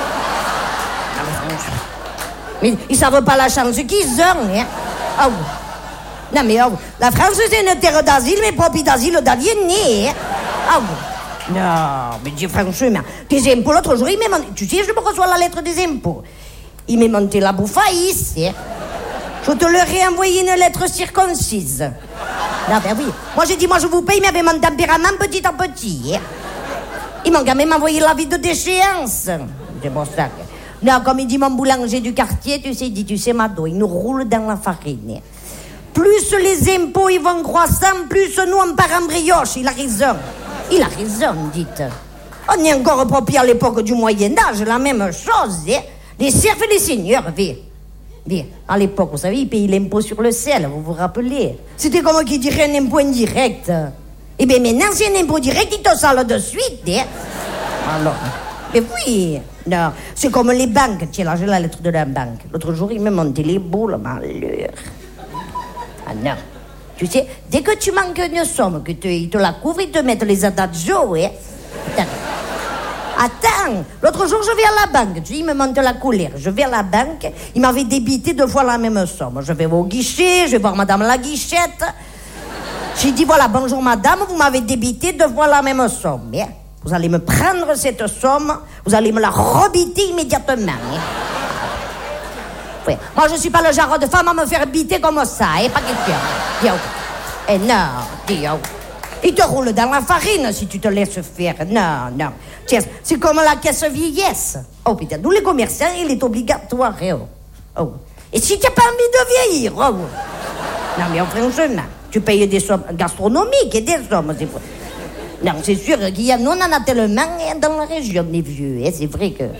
Mais ils savent pas la chance qu'ils ont, hein. Oh. Non, mais oh, la France, c'est une terre d'asile, mais pas d'asile d'aliénés, hein. Oh. Non, mais Dieu, franchement, tes impôts, l'autre jour, il m'a monté... Tu sais, je me reçois la lettre des impôts. Il m'a monté la bouffe à ici. Je te leur ai envoyé une lettre circoncise. Non, ben oui. Moi, j'ai dit, moi, je vous paye, mais avec mon tempérament petit à petit. Ils m'ont quand même envoyé l'avis de déchéance. C'est pour ça que... Non, comme il dit mon boulanger du quartier, tu sais, il dit, tu sais, Mado, il nous roule dans la farine. Plus les impôts, ils vont croissant, plus nous, on part en brioche. Il a raison. Il a raison, dites. On est encore propre à l'époque du Moyen-Âge, la même chose, hein. Les serfs et les seigneurs, viens. Viens. À l'époque, vous savez, ils payaient l'impôt sur le sel, vous vous rappelez? C'était comme qui dirait un impôt indirect. Eh bien, maintenant, c'est un impôt direct, ils te salent de suite, hein. Alors, mais oui, non, c'est comme les banques. Tiens, là, j'ai la lettre de la banque. L'autre jour, ils m'ont monté les boules, malheur. Ah non. Tu sais, dès que tu manques une somme, que te, ils te la couvrent, ils te mettent les adagio, hein. Attends. Attends. L'autre jour, je vais à la banque. Tu sais, ils me montent la colère. Je vais à la banque. Ils m'avaient débité deux fois la même somme. Je vais au guichet, je vais voir madame la guichette. J'ai dit, voilà, bonjour madame, vous m'avez débité deux fois la même somme. Hein. Vous allez me prendre cette somme, vous allez me la rebiter immédiatement. Hein. Ouais. Moi, je suis pas le genre de femme à me faire biter comme ça, hein, pas question. Dis, oh. Eh non, dis, oh. Il te roule dans la farine si tu te laisses faire. Non, non. Tiens, c'est comme la caisse vieillesse. Oh putain, nous les commerçants, il est obligatoire. Eh, oh. Oh. Et si tu n'as pas envie de vieillir, oh. Non, mais franchement, tu payes des sommes gastronomiques et des sommes. C'est... Non, c'est sûr qu'il y a, nous, on en a tellement dans la région des vieux. Eh, c'est vrai que...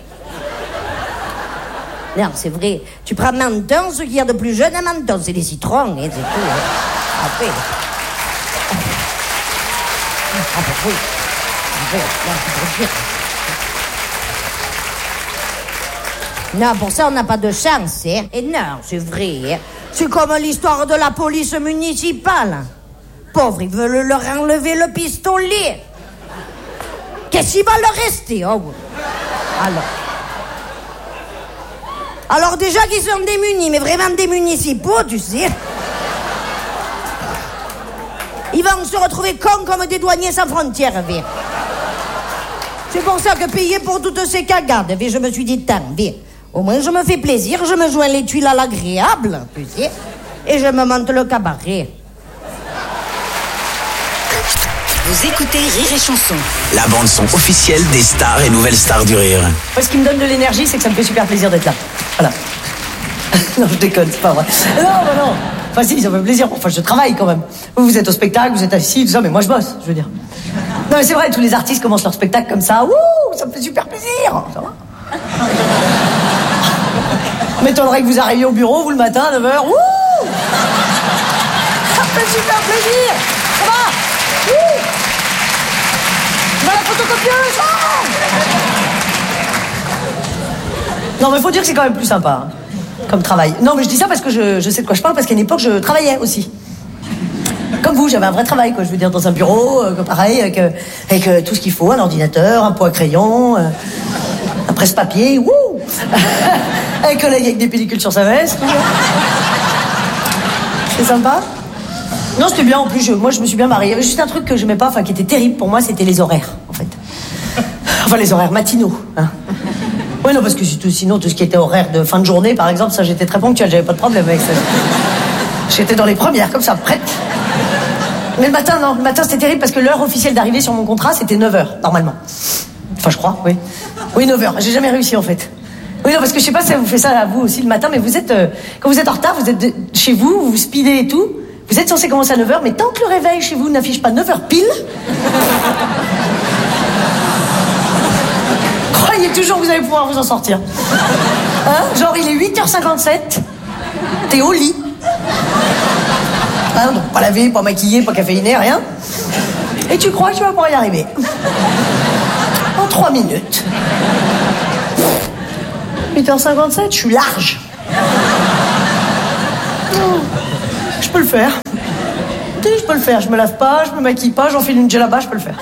Non, c'est vrai. Tu prends Menton, ce qu'il y a de plus jeune à Menton, c'est les citrons, hein, c'est tout. Hein. Après. Ah, bah oui. Ah, oui. Non, non, pour ça, on n'a pas de chance, hein. Et non, c'est vrai, hein. C'est comme l'histoire de la police municipale. Pauvres, ils veulent leur enlever le pistolet. Qu'est-ce qui va leur rester, oh? Alors... Alors déjà qu'ils sont démunis, mais vraiment des municipaux, tu sais. Ils vont se retrouver cons comme des douaniers sans frontières, viens. C'est pour ça que payer pour toutes ces cagades, viens, je me suis dit, tant, viens. Au moins je me fais plaisir, je me joins les tuiles à l'agréable, tu sais, et je me monte le cabaret. Vous écoutez Rire et Chanson. La bande-son officielle des stars et nouvelles stars du rire. Moi, ce qui me donne de l'énergie, c'est que ça me fait super plaisir d'être là. Voilà. Non, je déconne, c'est pas vrai. Non, bah non. Enfin, si, ça me fait plaisir. Enfin, je travaille quand même. Vous, vous êtes au spectacle, vous êtes assis, tout ça, mais moi, je bosse, je veux dire. Non, mais c'est vrai, tous les artistes commencent leur spectacle comme ça. Ouh, ça me fait super plaisir. Ça va? M'étonnerait que vous arriviez au bureau, vous, le matin, à neuf heures. Ouh! Ça me fait super plaisir. Ça va? Ouh! Va la photocopieuse! Oh! Non, mais faut dire que c'est quand même plus sympa, hein, comme travail. Non, mais je dis ça parce que je, je sais de quoi je parle, parce qu'à une époque, je travaillais aussi. Comme vous, j'avais un vrai travail, quoi. Je veux dire, dans un bureau, euh, pareil, avec, euh, avec euh, tout ce qu'il faut, un ordinateur, un pot à crayon, euh, un presse-papier, wouh! Un collègue avec des pellicules sur sa veste. C'est sympa? Non, c'était bien, en plus, je, moi, je me suis bien mariée. Il y avait juste un truc que j'aimais pas, enfin, qui était terrible pour moi, c'était les horaires, en fait. Enfin, les horaires matinaux, hein. Oui, non, parce que sinon, tout ce qui était horaire de fin de journée, par exemple, ça, j'étais très ponctuelle, j'avais pas de problème avec ça. J'étais dans les premières, comme ça, prête. Mais le matin, non, le matin, c'était terrible parce que l'heure officielle d'arrivée sur mon contrat, c'était neuf heures, normalement. Enfin, je crois, oui. Oui, neuf heures. J'ai jamais réussi, en fait. Oui, non, parce que je sais pas si ça vous fait ça à vous aussi le matin, mais vous êtes, euh, quand vous êtes en retard, vous êtes de, chez vous, vous speedez et tout. Vous êtes censé commencer à neuf heures, mais tant que le réveil chez vous n'affiche pas neuf heures pile, croyez toujours que vous allez pouvoir vous en sortir. Hein? Genre, il est huit heures cinquante-sept, t'es au lit. Hein? Hein, donc pas lavé, pas maquillé, pas caféiné, rien. Et tu crois que tu vas pouvoir y arriver. En trois minutes. huit heures cinquante-sept, je suis large. Oh, je peux le faire. Si, je peux le faire. Je me lave pas, je me maquille pas, j'enfile une djellaba, je peux le faire.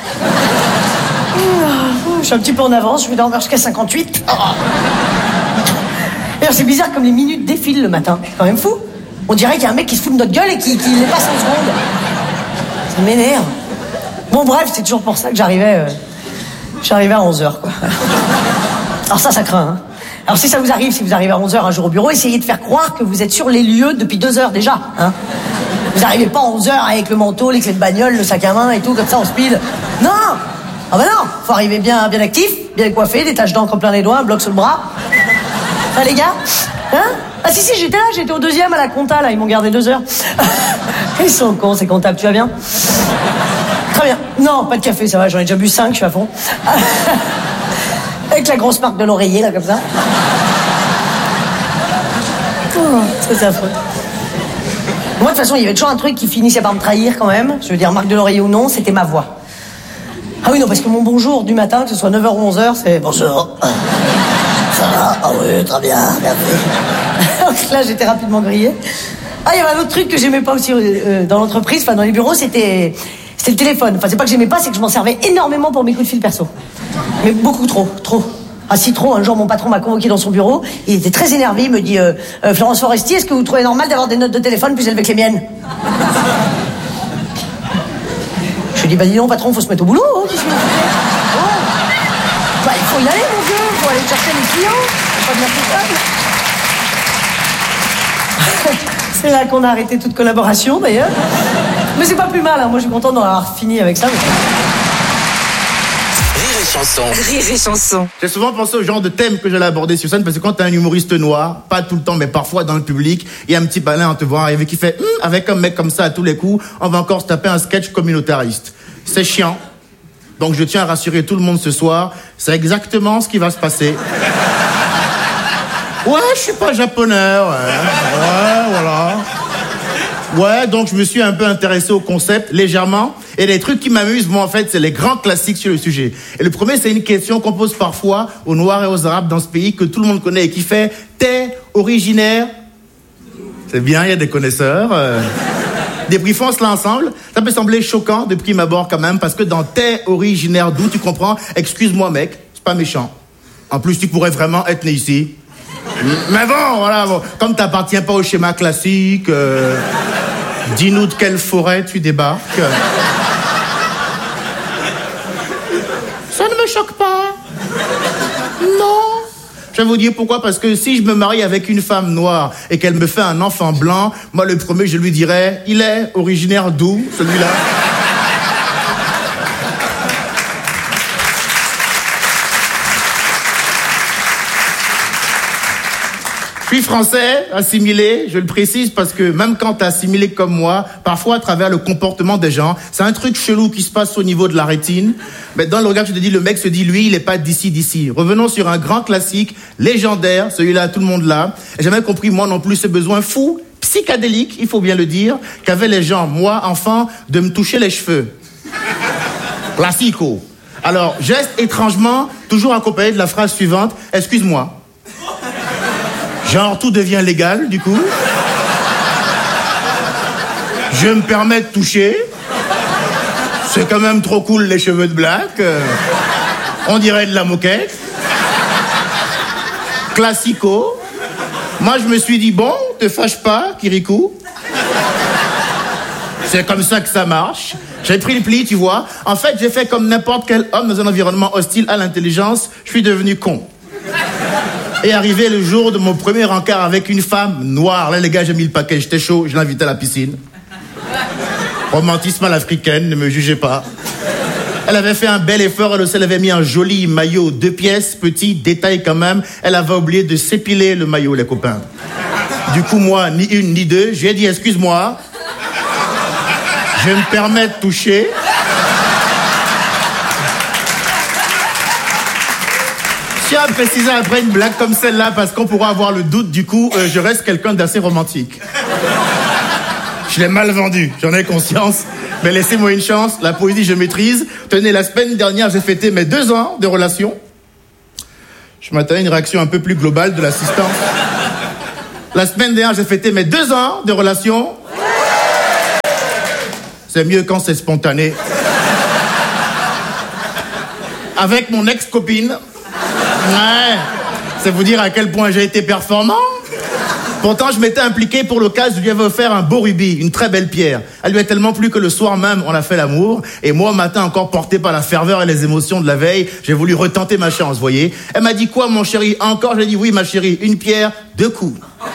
Oh, je suis un petit peu en avance, je vais dormir jusqu'à cinquante-huit. Oh. D'ailleurs, c'est bizarre comme les minutes défilent le matin. C'est quand même fou. On dirait qu'il y a un mec qui se fout de notre gueule et qui, qui les passe en seconde. Ça m'énerve. Bon, bref, c'est toujours pour ça que j'arrivais... Euh, j'arrivais à onze heures, quoi. Alors ça, ça craint, hein. Alors si ça vous arrive, si vous arrivez à onze heures un jour au bureau, essayez de faire croire que vous êtes sur les lieux depuis deux heures déjà, hein. Vous n'arrivez pas à onze heures avec le manteau, les clés de bagnole, le sac à main et tout, comme ça, en speed. Non! Ah bah non! Faut arriver bien, bien actif, bien coiffé, des taches d'encre plein les doigts, un bloc sur le bras. Ah, les gars? Hein? Ah si, si, j'étais là, j'étais au deuxième à la compta, là, ils m'ont gardé deux heures. Ils sont cons, ces comptables, tu vas bien? Très bien. Non, pas de café, ça va, j'en ai déjà bu cinq, je suis à fond. Avec la grosse marque de l'oreiller, là, comme ça. Oh, c'est affreux. Moi, de toute façon, il y avait toujours un truc qui finissait par me trahir, quand même. Je veux dire, marque de l'oreiller ou non, c'était ma voix. Ah oui, non, parce que mon bonjour du matin, que ce soit neuf heures ou onze heures, c'est... Bonjour. Ça va? Ah oui, très bien, merci. Donc là, j'étais rapidement grillé. Ah, il y avait un autre truc que j'aimais pas aussi euh, dans l'entreprise, enfin, dans les bureaux, c'était... C'était le téléphone. Enfin, c'est pas que j'aimais pas, c'est que je m'en servais énormément pour mes coups de fil perso. Mais beaucoup trop, trop. Ah si trop, un jour mon patron m'a convoqué dans son bureau, il était très énervé, il me dit euh, euh, Florence Foresti, est-ce que vous trouvez normal d'avoir des notes de téléphone plus élevées que les miennes? Je lui dis bah dis non patron, faut se mettre au boulot, hein, qu'est-ce que... oh. Bah il faut y aller mon vieux, faut aller chercher les clients, faut pas venir tout seul. C'est là qu'on a arrêté toute collaboration d'ailleurs. Mais c'est pas plus mal, hein. Moi je suis content d'en avoir fini avec ça. Mais... Rire et chanson. Rire et chanson. J'ai souvent pensé au genre de thème que j'allais aborder sur scène parce que quand t'es un humoriste noir, pas tout le temps mais parfois dans le public, il y a un petit balin en te voit arriver qui fait hm, avec un mec comme ça à tous les coups, on va encore se taper un sketch communautariste. C'est chiant. Donc je tiens à rassurer tout le monde ce soir, c'est exactement ce qui va se passer. Ouais, je suis pas japonais, ouais. Ouais, voilà. Ouais, donc je me suis un peu intéressé au concept, légèrement. Et les trucs qui m'amusent, moi, en fait, c'est les grands classiques sur le sujet. Et le premier, c'est une question qu'on pose parfois aux Noirs et aux Arabes dans ce pays que tout le monde connaît et qui fait « T'es originaire ?» C'est bien, il y a des connaisseurs. Euh... Débriefons cela ensemble. Ça peut sembler choquant de prime abord quand même, parce que dans « T'es originaire d'où ?» tu comprends « Excuse-moi, mec, c'est pas méchant. En plus, tu pourrais vraiment être né ici. » Mais bon, voilà, bon, comme t'appartiens pas au schéma classique, euh, dis-nous de quelle forêt tu débarques. Ça ne me choque pas. Non. Je vais vous dire pourquoi, parce que si je me marie avec une femme noire et qu'elle me fait un enfant blanc, moi le premier je lui dirais, il est originaire d'où, celui-là? Je suis français, assimilé, je le précise parce que même quand t'es assimilé comme moi, parfois à travers le comportement des gens, c'est un truc chelou qui se passe au niveau de la rétine. Mais dans le regard, je te dis, le mec se dit, lui, il est pas d'ici, d'ici. Revenons sur un grand classique, légendaire, celui-là, tout le monde là. J'ai jamais compris, moi non plus, ce besoin fou, psychédélique, il faut bien le dire, qu'avaient les gens, moi, enfant, de me toucher les cheveux. Classico. Alors, geste étrangement, toujours accompagné de la phrase suivante, excuse-moi. Genre, tout devient légal, du coup. Je me permets de toucher. C'est quand même trop cool, les cheveux de black. Euh, on dirait de la moquette. Classico. Moi, je me suis dit, bon, te fâche pas, Kirikou. C'est comme ça que ça marche. J'ai pris le pli, tu vois. En fait, j'ai fait comme n'importe quel homme dans un environnement hostile à l'intelligence. Je suis devenu con. Et arrivé le jour de mon premier encart avec une femme noire. Là, les gars, j'ai mis le paquet, j'étais chaud, je l'invitais à la piscine. Romantisme à l'africaine, ne me jugez pas. Elle avait fait un bel effort, elle aussi, elle avait mis un joli maillot, deux pièces, petit, détail quand même. Elle avait oublié de s'épiler le maillot, les copains. Du coup, moi, ni une, ni deux, j'ai dit, excuse-moi, je me permets de toucher. Je tiens à préciser après une blague comme celle-là, parce qu'on pourra avoir le doute, du coup, euh, je reste quelqu'un d'assez romantique. Je l'ai mal vendu, j'en ai conscience. Mais laissez-moi une chance, la poésie je maîtrise. Tenez, la semaine dernière, j'ai fêté mes deux ans de relation. Je m'attendais à une réaction un peu plus globale de l'assistance. La semaine dernière, j'ai fêté mes deux ans de relation. C'est mieux quand c'est spontané. Avec mon ex-copine. Ouais. C'est vous dire à quel point j'ai été performant. Pourtant, je m'étais impliqué pour l'occasion, je lui avais offert un beau rubis, une très belle pierre. Elle lui a tellement plu que le soir même, on a fait l'amour. Et moi, au matin, encore porté par la ferveur et les émotions de la veille, j'ai voulu retenter ma chance, vous voyez. Elle m'a dit quoi, mon chéri? Encore? J'ai dit oui, ma chérie. Une pierre, deux coups.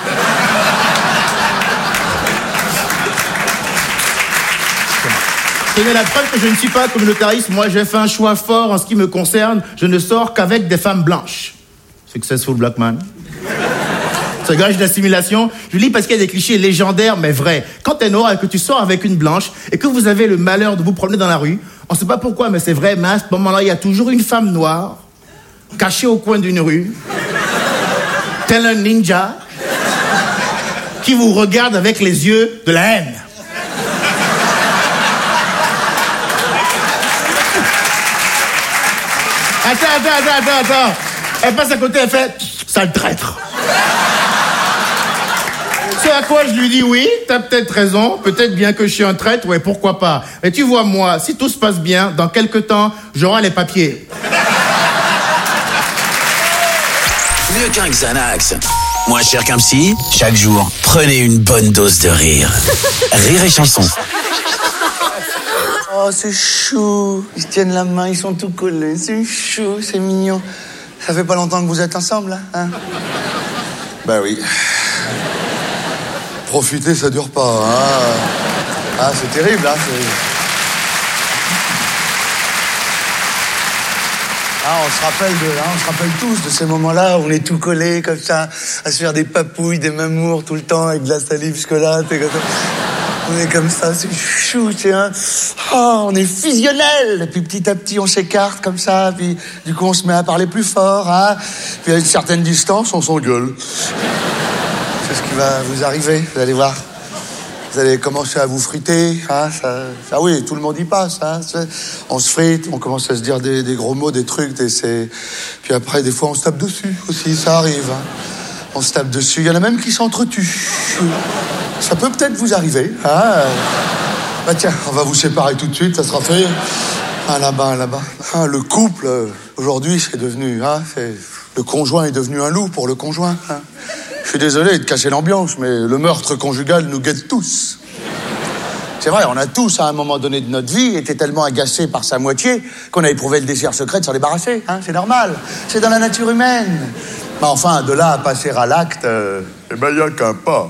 Tenez la preuve que je ne suis pas communautariste. Moi, j'ai fait un choix fort en ce qui me concerne. Je ne sors qu'avec des femmes blanches. Successful black man. Ce gage d'assimilation, je lis parce qu'il y a des clichés légendaires, mais vrais. Quand t'es noir et que tu sors avec une blanche et que vous avez le malheur de vous promener dans la rue, on sait pas pourquoi, mais c'est vrai, mais à ce moment-là, il y a toujours une femme noire, cachée au coin d'une rue, tel un ninja, qui vous regarde avec les yeux de la haine. Attends, attends, attends, attends, attends. Elle passe à côté, elle fait « sale traître ». Ce à quoi je lui dis « oui, t'as peut-être raison, peut-être bien que je suis un traître, ouais, pourquoi pas. Mais tu vois, moi, si tout se passe bien, dans quelques temps, j'aurai les papiers. » Mieux qu'un Xanax. Moins cher qu'un psy, chaque jour, prenez une bonne dose de rire. Rire et chanson. Oh, c'est chou. Ils se tiennent la main, ils sont tout collés. C'est chou, c'est mignon. Ça fait pas longtemps que vous êtes ensemble, là, hein? Bah oui. Profiter, ça dure pas, hein? Ah, c'est terrible, hein? Ah, on se rappelle de, hein, on se rappelle tous de ces moments-là où on est tout collés comme ça, à se faire des papouilles, des mamours tout le temps avec de la salive jusque-là, t'es comme ça. On est comme ça, c'est chou, tu sais, hein. Oh, on est fusionnel. Et puis petit à petit, on s'écarte comme ça. Puis du coup, on se met à parler plus fort, hein. Puis à une certaine distance, on s'engueule. C'est ce qui va vous arriver, vous allez voir. Vous allez commencer à vous friter, hein. Ça, ça oui, tout le monde y passe, hein. On se frite, on commence à se dire des, des gros mots, des trucs. Des, c'est... Puis après, des fois, on se tape dessus aussi, ça arrive, hein. On se tape dessus. Il y en a même qui s'entretuent. Ça peut peut-être vous arriver. Hein. Bah tiens, on va vous séparer tout de suite, ça sera fait. Ah là-bas, là-bas. Ah, le couple, aujourd'hui, c'est devenu... Hein, c'est... Le conjoint est devenu un loup pour le conjoint. Hein. Je suis désolé de casser l'ambiance, mais le meurtre conjugal nous guette tous. C'est vrai, on a tous, à un moment donné de notre vie, été tellement agacés par sa moitié qu'on a éprouvé le désir secret de s'en débarrasser. Hein, c'est normal, c'est dans la nature humaine. Mais enfin, de là à passer à l'acte, euh, eh ben, il n'y a qu'un pas.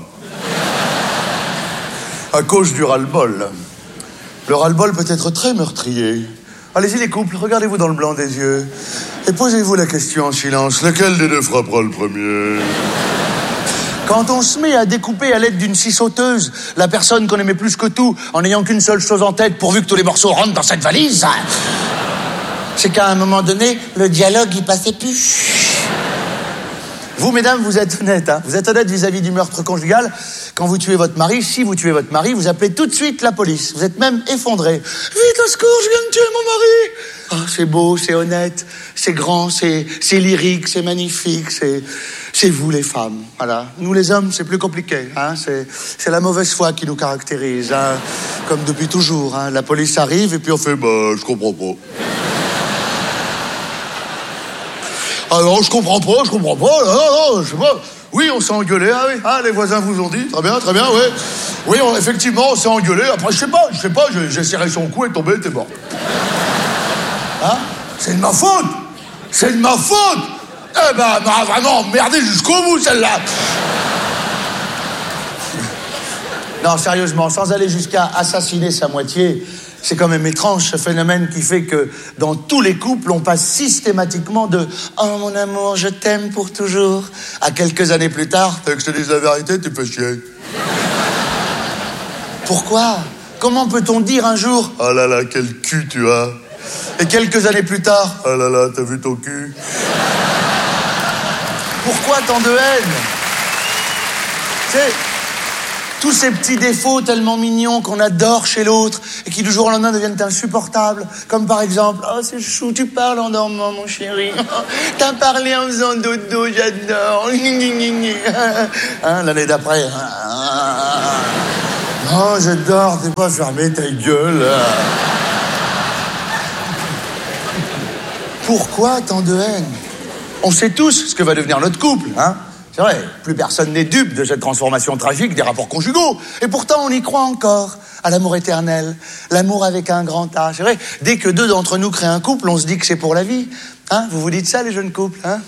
À cause du ras-le-bol. Le ras-le-bol peut être très meurtrier. Allez-y les couples, regardez-vous dans le blanc des yeux et posez-vous la question en silence. Lequel des deux frappera le premier? Quand on se met à découper à l'aide d'une scie sauteuse la personne qu'on aimait plus que tout, en n'ayant qu'une seule chose en tête pourvu que tous les morceaux rentrent dans cette valise, c'est qu'à un moment donné, le dialogue y passait plus. Vous, mesdames, vous êtes honnêtes, hein. Vous êtes honnêtes vis-à-vis du meurtre conjugal. Quand vous tuez votre mari, si vous tuez votre mari, vous appelez tout de suite la police. Vous êtes même effondré. Vite, au secours, je viens de tuer mon mari. Ah, c'est beau, c'est honnête, c'est grand, c'est, c'est lyrique, c'est magnifique, c'est, c'est vous les femmes, voilà. Nous les hommes, c'est plus compliqué, hein. C'est, c'est la mauvaise foi qui nous caractérise, hein. Comme depuis toujours, hein. La police arrive et puis on fait, bah, je comprends pas. Ah non, je comprends pas, je comprends pas, non, non, je sais pas. Oui, on s'est engueulé, ah oui, ah, les voisins vous ont dit, très bien, très bien, oui. Oui, on, effectivement, on s'est engueulé, après, je sais pas, je sais pas, j'ai, j'ai serré son cou et tombé, t'es mort. Hein? C'est de ma faute! C'est de ma faute! Eh ben, bah, vraiment, merdé jusqu'au bout, celle-là! Non, sérieusement, sans aller jusqu'à assassiner sa moitié, c'est quand même étrange, ce phénomène qui fait que dans tous les couples, on passe systématiquement de « Oh, mon amour, je t'aime pour toujours » à quelques années plus tard, « T'as que je te dise la vérité, tu fais chier. » Pourquoi? Comment peut-on dire un jour « Oh là là, quel cul tu as » et quelques années plus tard « Oh là là, t'as vu ton cul » Pourquoi tant de haine? C'est... Tous ces petits défauts tellement mignons qu'on adore chez l'autre et qui du jour au lendemain deviennent insupportables. Comme par exemple, oh c'est chou, tu parles en dormant mon chéri. T'as parlé en faisant dodo, j'adore. Hein, l'année d'après. Oh j'adore, t'es pas fermé ta gueule. Pourquoi tant de haine? On sait tous ce que va devenir notre couple, hein? C'est vrai, plus personne n'est dupe de cette transformation tragique des rapports conjugaux. Et pourtant, on y croit encore, à l'amour éternel, l'amour avec un grand A. C'est vrai, dès que deux d'entre nous créent un couple, on se dit que c'est pour la vie. Hein? Vous vous dites ça, les jeunes couples, hein?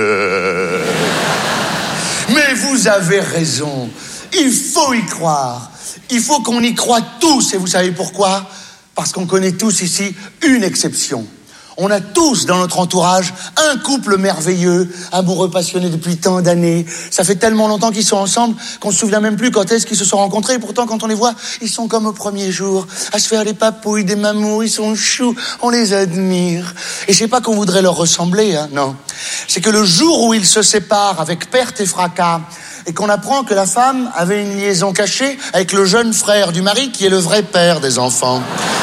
Mais vous avez raison. Il faut y croire. Il faut qu'on y croie tous. Et vous savez pourquoi? Parce qu'on connaît tous ici une exception. On a tous dans notre entourage un couple merveilleux, amoureux, passionné depuis tant d'années. Ça fait tellement longtemps qu'ils sont ensemble qu'on se souvient même plus quand est-ce qu'ils se sont rencontrés. Et pourtant, quand on les voit, ils sont comme au premier jour, à se faire des papouilles, des mamours, ils sont choux, on les admire. Et c'est pas qu'on voudrait leur ressembler, hein, non. C'est que le jour où ils se séparent avec perte et fracas, et qu'on apprend que la femme avait une liaison cachée avec le jeune frère du mari qui est le vrai père des enfants.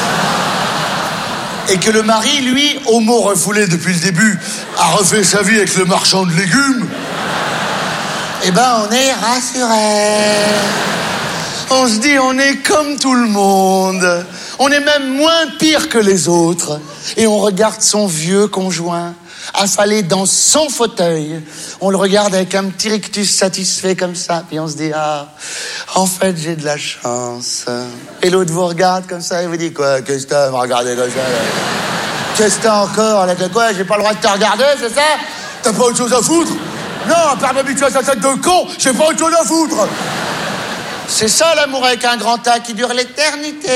Et que le mari, lui, homo refoulé depuis le début, a refait sa vie avec le marchand de légumes, eh ben on est rassurés. On se dit on est comme tout le monde. On est même moins pire que les autres. Et on regarde son vieux conjoint affalé dans son fauteuil. On le regarde avec un petit rictus satisfait comme ça. Puis on se dit, ah, en fait, j'ai de la chance. Et l'autre vous regarde comme ça et vous dit, quoi, qu'est-ce que t'as à me regarder comme ça là? Qu'est-ce que t'as encore là? Quoi, j'ai pas le droit de te regarder, c'est ça? T'as pas autre chose à foutre? Non, à part m'habituer à sa tête de con, j'ai pas autre chose à foutre. C'est ça l'amour avec un grand A qui dure l'éternité.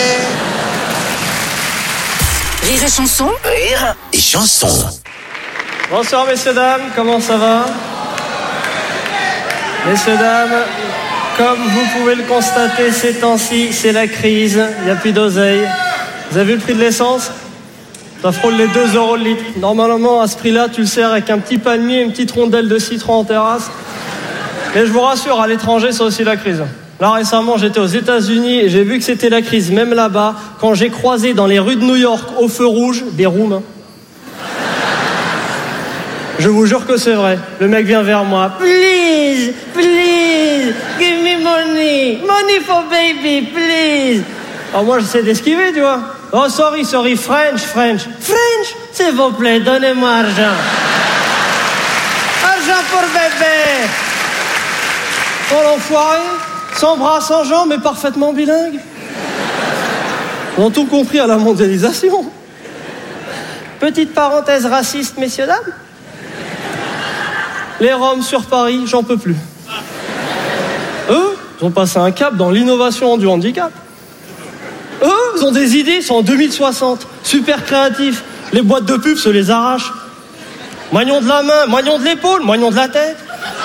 Rire et chanson. Rire et chanson. Bonsoir messieurs, dames, comment ça va? Messieurs, dames, comme vous pouvez le constater ces temps-ci, c'est la crise, il n'y a plus d'oseille. Vous avez vu le prix de l'essence? Ça frôle les deux euros le litre. Normalement, à ce prix-là, tu le sers avec un petit palmier, une petite rondelle de citron en terrasse. Et je vous rassure, à l'étranger, c'est aussi la crise. Là, récemment, j'étais aux États-Unis et j'ai vu que c'était la crise, même là-bas, quand j'ai croisé dans les rues de New York, au feu rouge, des Roumains. Je vous jure que c'est vrai. Le mec vient vers moi. Please, please, give me money. Money for baby, please. Alors moi, j'essaie d'esquiver, tu vois. Oh, sorry, sorry, French, French. French, s'il vous plaît, donnez-moi argent. Argent pour bébé. Oh, l'enfoiré. Sans bras, sans jambes, mais parfaitement bilingue. Ils ont tout compris à la mondialisation. Petite parenthèse raciste, messieurs, dames. Les Roms sur Paris, j'en peux plus. Eux, ils ont passé un cap dans l'innovation du handicap. Eux, ils ont des idées, ils sont en deux mille soixante. Super créatifs. Les boîtes de pub se les arrachent. Moignon de la main, moignon de l'épaule, moignon de la tête.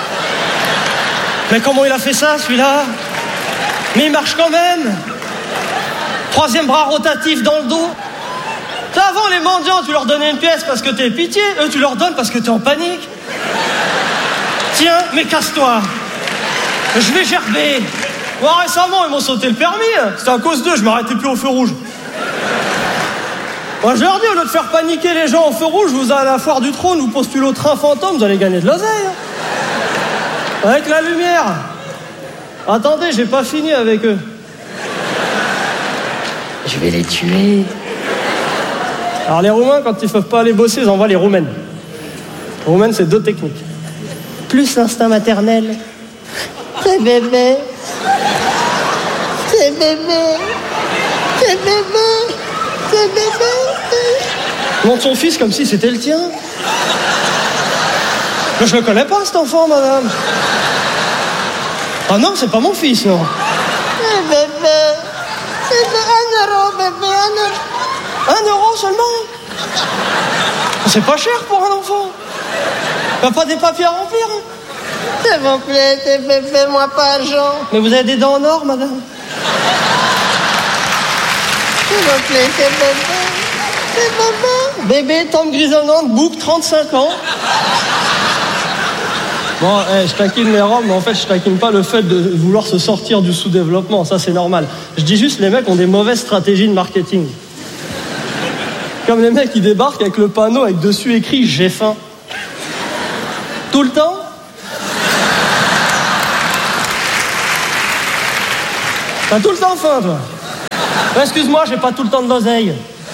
Mais comment il a fait ça, celui-là? Mais il marche quand même. Troisième bras rotatif dans le dos. Avant, les mendiants, tu leur donnais une pièce parce que t'es pitié. Eux, tu leur donnes parce que t'es en panique. Tiens, mais casse-toi. Je vais gerber. Moi, récemment, ils m'ont sauté le permis. C'était à cause d'eux, je m'arrêtais plus au feu rouge. Moi, je leur dis, au lieu de faire paniquer les gens au feu rouge, vous allez à la foire du trône, vous postulez au train fantôme, vous allez gagner de l'oseille. Avec la lumière. Attendez, j'ai pas fini avec eux. Je vais les tuer. Alors les Roumains, quand ils peuvent pas aller bosser, ils envoient les Roumaines. Les Roumaines, c'est deux techniques. Plus l'instinct maternel. C'est bébé. C'est bébé. C'est bébé. C'est bébé. Il montre son fils comme si c'était le tien. Mais je le connais pas, cet enfant, madame. Ah non, c'est pas mon fils, non. C'est bébé. C'est un euro, bébé, un euro. Un euro seulement? C'est pas cher pour un enfant. T'as pas des papiers à remplir, hein? S'il vous plaît, s'il vous plaît, fais-moi pas argent. Mais vous avez des dents en or, madame? S'il vous plaît, s'il vous plaît. S'il vous plaît. Bébé, tombe grisonnante, bouc, trente-cinq ans. Bon, eh, je taquine les Roms, mais en fait, je taquine pas le fait de vouloir se sortir du sous-développement. Ça, c'est normal. Je dis juste, les mecs ont des mauvaises stratégies de marketing. Comme les mecs qui débarquent avec le panneau avec dessus écrit « J'ai faim ». Tout le temps. T'as tout le temps faim, toi. Excuse-moi, j'ai pas tout le temps de l'oseille.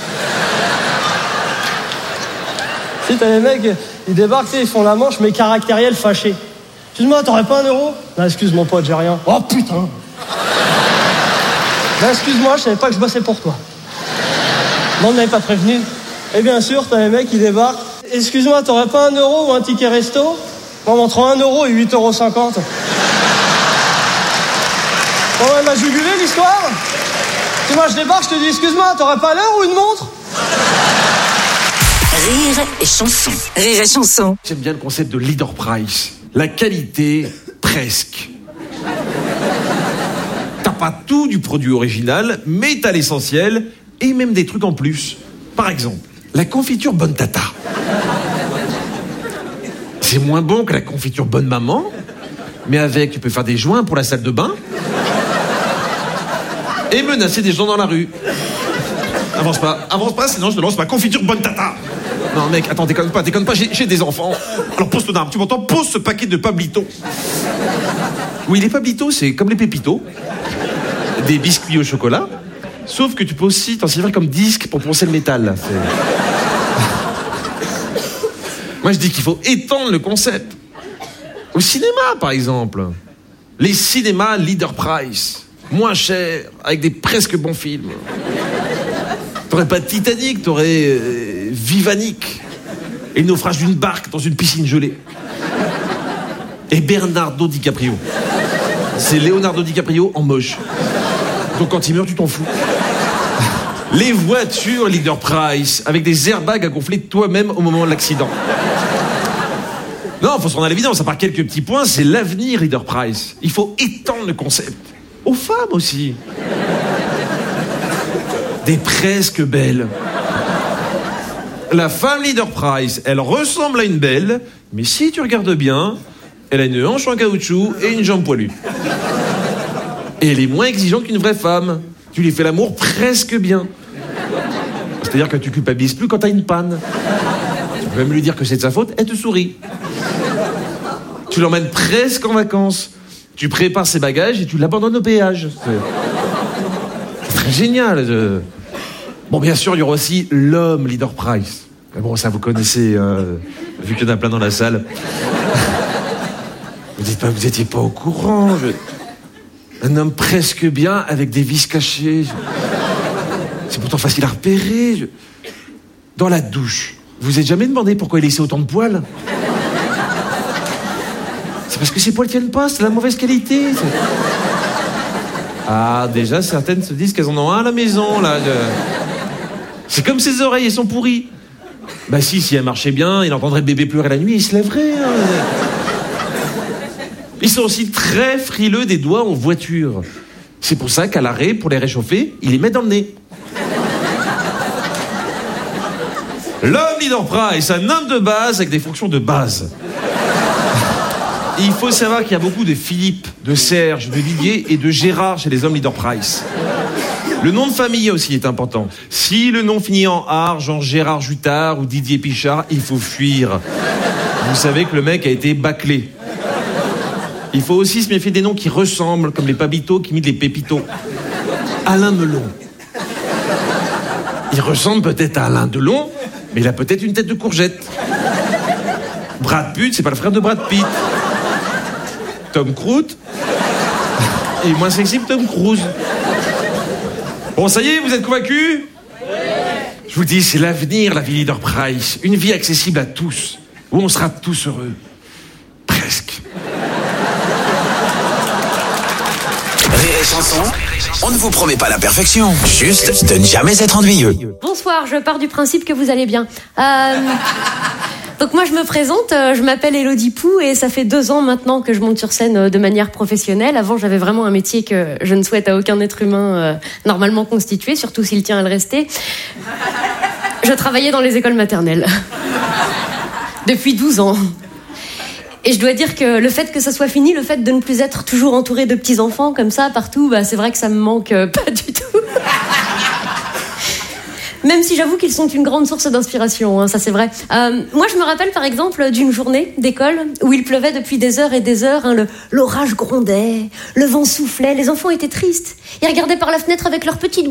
Si t'as les mecs, ils débarquent, ils font la manche, mais caractériel fâché. Excuse-moi, t'aurais pas un euro? Non, excuse mon pote, j'ai rien. Oh putain. Non, excuse-moi, je savais pas que je bossais pour toi. Non, on m'avait pas prévenu. Et bien sûr, t'as les mecs qui débarquent. Excuse-moi, t'aurais pas un euro ou un ticket resto? Moi, entre un euro et huit euros cinquante. Bon, elle m'a jugulé l'histoire. Tu vois, je débarque, je te dis, excuse-moi, t'aurais pas l'heure ou une montre? Rire et chanson. Rire et chanson. J'aime bien le concept de leader price. La qualité, presque. T'as pas tout du produit original, mais t'as l'essentiel et même des trucs en plus. Par exemple, la confiture Bonne Tata. C'est moins bon que la confiture Bonne Maman, mais avec, tu peux faire des joints pour la salle de bain et menacer des gens dans la rue. Avance pas, avance pas, sinon je te lance ma confiture Bonne Tata. Non mec, attends, déconne pas, déconne pas, j'ai, j'ai des enfants. Alors pose ton arme, tu m'entends? Pose ce paquet de Pablito. Oui, les Pablito, c'est comme les Pépitos. Des biscuits au chocolat. Sauf que tu peux aussi t'en servir comme disque pour poncer le métal. C'est... Moi je dis qu'il faut étendre le concept. Au cinéma, par exemple. Les cinémas leader price. Moins cher, avec des presque bons films. T'aurais pas Titanic, t'aurais euh, Vivanic. Et le naufrage d'une barque dans une piscine gelée. Et Bernardo DiCaprio. C'est Leonardo DiCaprio en moche. Donc quand il meurt, tu t'en fous. Les voitures leader price, avec des airbags à gonfler toi-même au moment de l'accident. Non, faut se rendre à l'évidence, à part quelques petits points, c'est l'avenir leader price. Il faut étendre le concept. Aux femmes aussi. Des presque belles. La femme leader price, elle ressemble à une belle, mais si tu regardes bien, elle a une hanche en caoutchouc et une jambe poilue. Et elle est moins exigeante qu'une vraie femme. Tu lui fais l'amour presque bien. C'est-à-dire que tu culpabilises plus quand t'as une panne. Tu peux même lui dire que c'est de sa faute, elle te sourit. Tu l'emmènes presque en vacances. Tu prépares ses bagages et tu l'abandonnes au péage. C'est, c'est très génial. Je... Bon, bien sûr, il y aura aussi l'homme leader price. Mais bon, ça vous connaissez, euh, vu qu'il y en a plein dans la salle. Vous dites pas, vous étiez pas au courant. Je... Un homme presque bien avec des vis cachées. Je... C'est pourtant facile à repérer. Je... Dans la douche, vous vous êtes jamais demandé pourquoi il laissait autant de poils? C'est parce que ces poils tiennent pas, c'est de la mauvaise qualité. C'est... Ah, déjà, certaines se disent qu'elles en ont un à la maison, là. Je... C'est comme ses oreilles, elles sont pourries. Bah si, si elles marchaient bien, il entendrait le bébé pleurer la nuit, il se lèverait. Hein. Ils sont aussi très frileux des doigts en voiture. C'est pour ça qu'à l'arrêt, pour les réchauffer, ils les mettent dans le nez. L'homme leader price, un homme de base avec des fonctions de base. Il faut savoir qu'il y a beaucoup de Philippe, de Serge, de Didier et de Gérard chez les hommes leader price. Le nom de famille aussi est important. Si le nom finit en art, genre Gérard Jutard ou Didier Pichard, il faut fuir. Vous savez que le mec a été bâclé. Il faut aussi se méfier des noms qui ressemblent, comme les Pablito qui imitent les Pépitos. Alain Melon. Il ressemble peut-être à Alain Delon, mais il a peut-être une tête de courgette. Brad Pitt, c'est pas le frère de Brad Pitt. Tom Cruise est moins sexy que Tom Cruise. Bon, ça y est, vous êtes convaincus? Je vous dis, c'est l'avenir, la vie leader price. Une vie accessible à tous, où on sera tous heureux. Presque. Rire et chanson, on ne vous promet pas la perfection, juste de ne jamais être ennuyeux. Bonsoir, je pars du principe que vous allez bien. Euh... Donc moi je me présente, je m'appelle Élodie Pou et ça fait deux ans maintenant que je monte sur scène de manière professionnelle. Avant j'avais vraiment un métier que je ne souhaite à aucun être humain euh, normalement constitué, surtout s'il tient à le rester. Je travaillais dans les écoles maternelles. Depuis douze ans. Et je dois dire que le fait que ça soit fini, le fait de ne plus être toujours entouré de petits-enfants comme ça partout, bah, c'est vrai que ça me manque euh, pas du tout. Même si j'avoue qu'ils sont une grande source d'inspiration, hein, ça c'est vrai. Euh, moi je me rappelle par exemple d'une journée d'école où il pleuvait depuis des heures et des heures, hein, le, l'orage grondait, le vent soufflait, les enfants étaient tristes. Ils regardaient par la fenêtre avec leurs petites